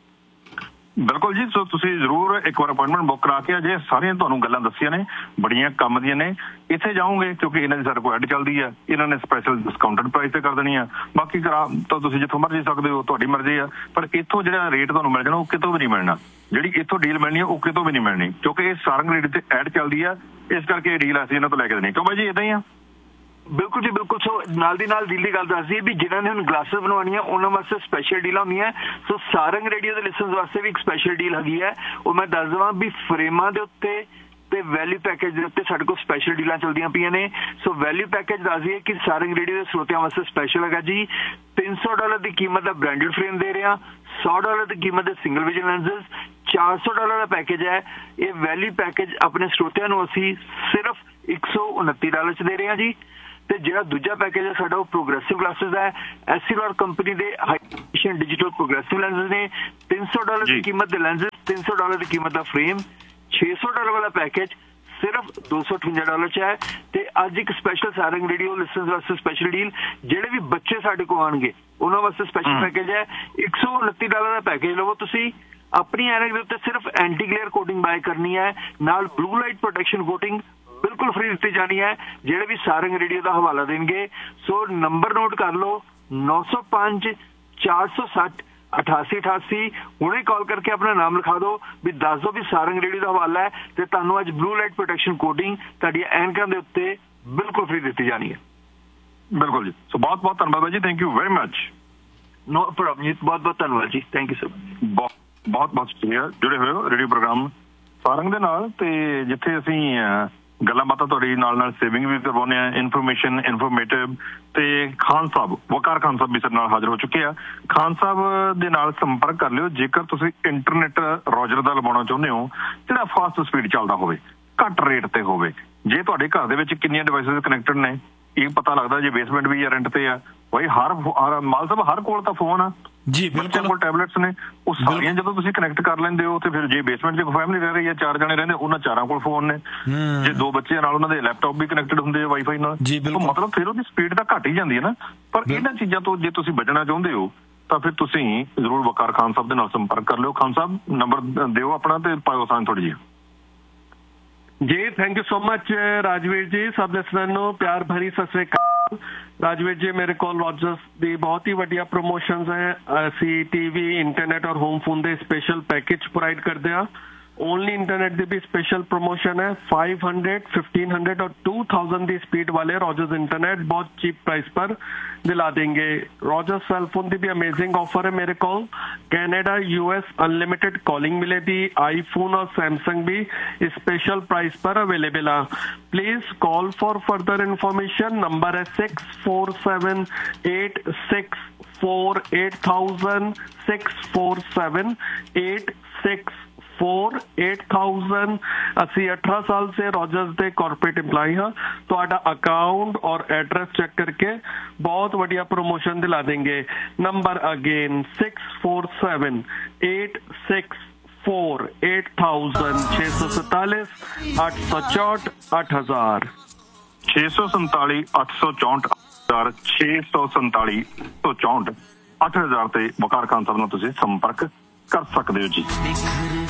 ਬਿਲਕੁਲ ਜੀ, ਸੋ ਤੁਸੀਂ ਜ਼ਰੂਰ ਇੱਕ ਵਾਰ ਅਪਾਇੰਟਮੈਂਟ ਬੁੱਕ ਕਰਾ ਕੇ ਅਜੇ ਸਾਰੀਆਂ ਤੁਹਾਨੂੰ ਗੱਲਾਂ ਦੱਸੀਆਂ ਨੇ ਬੜੀਆਂ ਕੰਮ ਦੀਆਂ ਨੇ। ਇੱਥੇ ਜਾਓਗੇ ਕਿਉਂਕਿ ਇਹਨਾਂ ਦੀ ਸਾਡੇ ਕੋਲ ਐਡ ਚੱਲਦੀ ਆ, ਇਹਨਾਂ ਨੇ ਸਪੈਸ਼ਲ ਡਿਸਕਾਊਂਟਡ ਪ੍ਰਾਈਸ ਤੇ ਕਰ ਦੇਣੀ ਆ। ਬਾਕੀ ਕਰਾ ਤਾਂ ਤੁਸੀਂ ਜਿੱਥੋਂ ਮਰਜ਼ੀ ਸਕਦੇ ਹੋ, ਤੁਹਾਡੀ ਮਰਜ਼ੀ ਆ। ਪਰ ਇੱਥੋਂ ਜਿਹੜਾ ਰੇਟ ਤੁਹਾਨੂੰ ਮਿਲ ਜਾਣਾ ਉਹ ਕਿਤੋਂ ਵੀ ਨਹੀਂ ਮਿਲਣਾ। ਜਿਹੜੀ ਇੱਥੋਂ ਡੀਲ ਮਿਲਣੀ ਆ ਉਹ ਕਿਤੋਂ ਵੀ ਨਹੀਂ ਮਿਲਣੀ ਕਿਉਂਕਿ ਇਹ ਸਾਰੰਗ ਰੇਟ ਤੇ ਐਡ ਚੱਲਦੀ ਆ, ਇਸ ਕਰਕੇ ਇਹ ਡੀਲ ਅਸੀਂ ਇਹਨਾਂ ਤੋਂ ਲੈ ਕੇ ਦੇਣੀ। ਕਿਉਂ ਬਾਈ ਜੀ ਇਦਾਂ ਹੀ ਆ? ਬਿਲਕੁਲ ਜੀ ਬਿਲਕੁਲ। ਸੋ ਨਾਲ ਦੀ ਨਾਲ ਡੀਲ ਦੀ ਗੱਲ ਦੱਸਦੀ ਹੈ ਵੀ ਜਿਨ੍ਹਾਂ ਨੇ ਹੁਣ ਗਲਾਸਿਸ ਬਣਵਾਉਣੀਆਂ ਉਹਨਾਂ ਵਾਸਤੇ ਸਪੈਸ਼ਲ ਡੀਲਾਂ ਹੁੰਦੀਆਂ। ਸੋ ਸਾਰੰਗ ਰੇਡੀਓ ਦੇ ਲਿਸਨਰਸ ਵਾਸਤੇ ਵੀ ਇੱਕ ਸਪੈਸ਼ਲ ਡੀਲ ਹੈਗੀ ਹੈ। ਉਹ ਮੈਂ ਦੱਸ ਦੇਵਾਂ ਵੀ ਫਰੇਮਾਂ ਦੇ ਉੱਤੇ ਤੇ ਵੈਲਿਊ ਪੈਕੇਜ ਦੇ ਉੱਤੇ ਸਾਡੇ ਕੋਲ ਸਪੈਸ਼ਲ ਡੀਲਾਂ ਚੱਲਦੀਆਂ ਪਈਆਂ ਨੇ। ਸੋ ਵੈਲਿਊ ਪੈਕੇਜ ਦੱਸ ਦਈਏ ਕਿ ਸਾਰੰਗ ਰੇਡੀਓ ਦੇ ਸਰੋਤਿਆਂ ਵਾਸਤੇ ਸਪੈਸ਼ਲ ਹੈਗਾ ਜੀ। ਤਿੰਨ ਸੌ ਡਾਲਰ ਦੀ ਕੀਮਤ ਦਾ ਬ੍ਰਾਂਡਡ ਫਰੇਮ ਦੇ ਰਹੇ ਹਾਂ, ਸੌ ਡਾਲਰ ਦੀ ਕੀਮਤ ਦੇ ਸਿੰਗਲ ਵਿਜ਼ਨ ਲੈਂਸਸ, ਚਾਰ ਸੌ ਡਾਲਰ ਦਾ ਪੈਕੇਜ ਹੈ। ਇਹ ਵੈਲਿਊ ਪੈਕੇਜ ਆਪਣੇ ਸਰੋਤਿਆਂ ਨੂੰ ਅਸੀਂ ਸਿਰਫ ਇੱਕ ਸੌ ਉਨੱਤੀ ਡਾਲਰ 'ਚ ਦੇ ਰਹੇ ਹਾਂ ਜੀ। ਤੇ ਜਿਹੜਾ ਦੂਜਾ ਪੈਕੇਜ ਹੈ ਸਾਡਾ ਉਹ ਪ੍ਰੋਗਰੈਸਿਵ ਗਲਾਸਿਸ ਹੈ। ਐਸਸੀਲਰ ਕੰਪਨੀ ਦੇ ਹਾਈ ਡਿਜੀਟਲ ਪ੍ਰੋਗਰੈਸਿਵ ਲੈਂਸਸ ਨੇ। ਤਿੰਨ ਸੌ ਡਾਲਰ ਦੀ ਕੀਮਤ ਦੇ ਲੈਂਸਸ, ਤਿੰਨ ਸੌ ਡਾਲਰ ਦੀ ਕੀਮਤ ਦਾ ਫਰੇਮ। ਛੇ ਸੌ ਡਾਲਰ ਵਾਲਾ ਪੈਕੇਜ ਸਿਰਫ ਦੋ ਸੌ ਅਠਵੰਜਾ ਡਾਲਰ 'ਚ ਹੈ। ਤੇ ਅੱਜ ਇੱਕ ਸਪੈਸ਼ਲ ਸਾਰੰਗ ਰੇਡੀਓ ਲਿਸਨਰਸ ਵਾਸਤੇ ਸਪੈਸ਼ਲ ਡੀਲ, ਜਿਹੜੇ ਵੀ ਬੱਚੇ ਸਾਡੇ ਕੋਲ ਆਉਣਗੇ ਉਹਨਾਂ ਵਾਸਤੇ ਸਪੈਸ਼ਲ ਪੈਕੇਜ ਹੈ। ਇੱਕ ਸੌ ਉਨੱਤੀ ਡਾਲਰ ਦਾ ਪੈਕੇਜ ਲਵੋ ਤੁਸੀਂ। ਆਪਣੀ ਐਨਕ ਦੇ ਉੱਤੇ ਸਿਰਫ ਐਂਟੀ ਗਲੇਅਰ ਕੋਟਿੰਗ ਬਾਏ ਕਰਨੀ ਹੈ, ਨਾਲ ਬਲੂ ਲਾਈਟ ਪ੍ਰੋਟੈਕਸ਼ਨ ਕੋਟਿੰਗ ਬਿਲਕੁਲ ਫ੍ਰੀ ਦਿੱਤੀ ਜਾਣੀ ਹੈ ਜਿਹੜੇ ਵੀ ਸਾਰੰਗ ਰੇਡੀਓ ਦਾ ਹਵਾਲਾ ਦੇਣਗੇ। ਸੋ ਨੰਬਰ ਨੋਟ ਕਰ ਲਓ ਨੌ ਸੌ ਪੰਜ ਚਾਰ ਸੌ ਸੱਠ ਅਠਾਸੀ ਅਠਾਸੀ। ਹੁਣੇ ਕਾਲ ਕਰਕੇ ਆਪਣਾ ਨਾਮ ਲਿਖਾ ਦਿਓ ਵੀ ਦੱਸ ਦਿਓ ਵੀ ਸਾਰੰਗ ਰੇਡੀਓ ਦਾ ਹਵਾਲਾ ਹੈ ਤੇ ਤੁਹਾਨੂੰ ਅੱਜ ਬਲੂ ਲਾਈਟ ਪ੍ਰੋਟੈਕਸ਼ਨ ਕੋਟਿੰਗ ਤੁਹਾਡੀਆਂ ਐਨਕਾਂ ਦੇ ਉੱਤੇ ਬਿਲਕੁਲ ਫ੍ਰੀ ਦਿੱਤੀ ਜਾਣੀ ਹੈ। ਬਿਲਕੁਲ ਜੀ। ਸੋ ਬਹੁਤ ਬਹੁਤ ਧੰਨਵਾਦ ਜੀ, thank you very much. No problem ਜੀ, ਬਹੁਤ ਬਹੁਤ ਧੰਨਵਾਦ ਜੀ, ਥੈਂਕ ਯੂ ਸੋ ਮਚ। ਬਹੁਤ ਬਹੁਤ ਬਹੁਤ ਸ਼ੁਕਰੀਆ ਜੁੜੇ ਹੋਏ ਹੋ ਰੇਡੀਓ ਪ੍ਰੋਗਰਾਮ ਸਾਰੰਗ ਦੇ ਨਾਲ, ਤੇ ਜਿੱਥੇ ਅਸੀਂ ਗੱਲਾਂ ਬਾਤਾਂ ਤੁਹਾਡੀ ਨਾਲ ਨਾਲ ਸੇਵਿੰਗ ਵੀ ਕਰਵਾਉਂਦੇ ਆ, ਇਨਫੋਰਮੇਸ਼ਨ ਇਨਫੋਰਮੇਟਿਵ। ਤੇ ਖਾਨ ਸਾਹਿਬ ਵਕਾਰ ਖਾਨ ਸਾਹਿਬ ਵੀ ਸਾਡੇ ਨਾਲ ਹਾਜ਼ਰ ਹੋ ਚੁੱਕੇ ਆ। ਖਾਨ ਸਾਹਿਬ ਦੇ ਨਾਲ ਸੰਪਰਕ ਕਰ ਲਿਓ ਜੇਕਰ ਤੁਸੀਂ ਇੰਟਰਨੈਟ ਰੋਜਰ ਦਾ ਲਵਾਉਣਾ ਚਾਹੁੰਦੇ ਹੋ ਜਿਹੜਾ ਫਾਸਟ ਸਪੀਡ ਚੱਲਦਾ ਹੋਵੇ, ਘੱਟ ਰੇਟ ਤੇ ਹੋਵੇ। ਜੇ ਤੁਹਾਡੇ ਘਰ ਦੇ ਵਿੱਚ ਕਿੰਨੀਆਂ ਡਿਵਾਈਸਿਸ ਕਨੈਕਟਡ ਨੇ ਇਹ ਪਤਾ ਲੱਗਦਾ, ਜੇ ਬੇਸਮੈਂਟ ਵੀ ਜਾਂ ਰੈਂਟ ਤੇ ਆ। ਬਾਈ ਹਰ ਮਾਲ ਸਾਹਿਬ ਹਰ ਕੋਲ ਤਾਂ ਫੋਨ ਆ ਜੀ, ਬਿਲਕੁਲ ਕੋਲ ਟੈਬਲੇਟਸ ਨੇ, ਉਹ ਸਾਰੀਆਂ ਜਦੋਂ ਤੁਸੀਂ ਕਨੈਕਟ ਕਰ ਲੈਂਦੇ ਹੋ ਤੇ ਫਿਰ ਜੇ ਬੇਸਮੈਂਟ 'ਚ ਕੋਈ ਫੈਮਿਲੀ ਰਹਿ ਰਹੀ ਹੈ, ਚਾਰ ਜਣੇ ਰਹਿੰਦੇ, ਉਹਨਾਂ ਚਾਰਾਂ ਕੋਲ ਫੋਨ ਨੇ। ਜੇ ਦੋ ਬੱਚਿਆਂ ਨਾਲ ਉਹਨਾਂ ਦੇ ਲੈਪਟਾਪ ਵੀ ਕਨੈਕਟਡ ਹੁੰਦੇ ਆ ਵਾਈਫਾਈ ਨਾਲ, ਮਤਲਬ ਫਿਰ ਉਹਦੀ ਸਪੀਡ ਤਾਂ ਘੱਟ ਹੀ ਜਾਂਦੀ ਹੈ ਨਾ। ਪਰ ਇਹਨਾਂ ਚੀਜ਼ਾਂ ਤੋਂ ਜੇ ਤੁਸੀਂ ਬਚਣਾ ਚਾਹੁੰਦੇ ਹੋ ਤਾਂ ਫਿਰ ਤੁਸੀਂ ਜ਼ਰੂਰ ਵਕਾਰ ਖਾਨ ਸਾਹਿਬ ਦੇ ਨਾਲ ਸੰਪਰਕ ਕਰ ਲਿਓ। ਖਾਨ ਸਾਹਿਬ ਨੰਬਰ ਦਿਓ ਆਪਣਾ ਤੇ ਪਾਇਓ ਸਾਨ ਥੋੜੀ ਜਿਹੀ। जी thank you so much Rajveer जी। सब लिसनर ਨੂੰ ਪਿਆਰ ਭਰੀ ਸਤਿ ਸ੍ਰੀ ਅਕਾਲ। ਰਾਜਵੀਰ ਜੀ ਮੇਰੇ ਕੋਲ ਰੋਜਰਸ ਦੀ ਬਹੁਤ ਹੀ ਵਧੀਆ ਪ੍ਰੋਮੋਸ਼ਨਸ ਹੈ। ਅਸੀਂ ਟੀਵੀ ਇੰਟਰਨੈਟ ਔਰ ਹੋਮ ਫੋਨ ਦੇ ਸਪੈਸ਼ਲ ਪੈਕੇਜ ਪ੍ਰੋਵਾਈਡ ਕਰਦੇ ਹਾਂ। ओनली इंटरनेट की भी स्पेशल प्रमोशन है। फाइव हंड्रेड फिफ्टीन हंड्रेड और टू थाउजेंड की स्पीड वाले रॉजर्स इंटरनेट बहुत चीप प्राइस पर दिला देंगे। रॉजर्स सेलफोन की भी अमेजिंग ऑफर है मेरे को। कैनेडा यूएस अनलिमिटेड कॉलिंग मिलेगी। आईफोन और सैमसंग भी स्पेशल प्राइस पर अवेलेबल है। Please call for further information. Number है six four seven eight six four eight thousand six four seven eight six four eight thousand. असी अठारह साल से रॉजर्स के कॉर्पोरेट एम्प्लॉय हाँ। तो अकाउंट और एड्रेस चेक करके बहुत बढ़िया प्रमोशन दिला देंगे। Number again six four seven eight six four eight thousand छः सौ सैतालीस आठ सौ चौंठ आठ हजार छे सौ संताली अठ सौ चौंठ हजार छे सौ संताली सौ चौंठ अठ हजार से वकार खान साहब नाल तुसीं संपर्क कर सकते हो जी।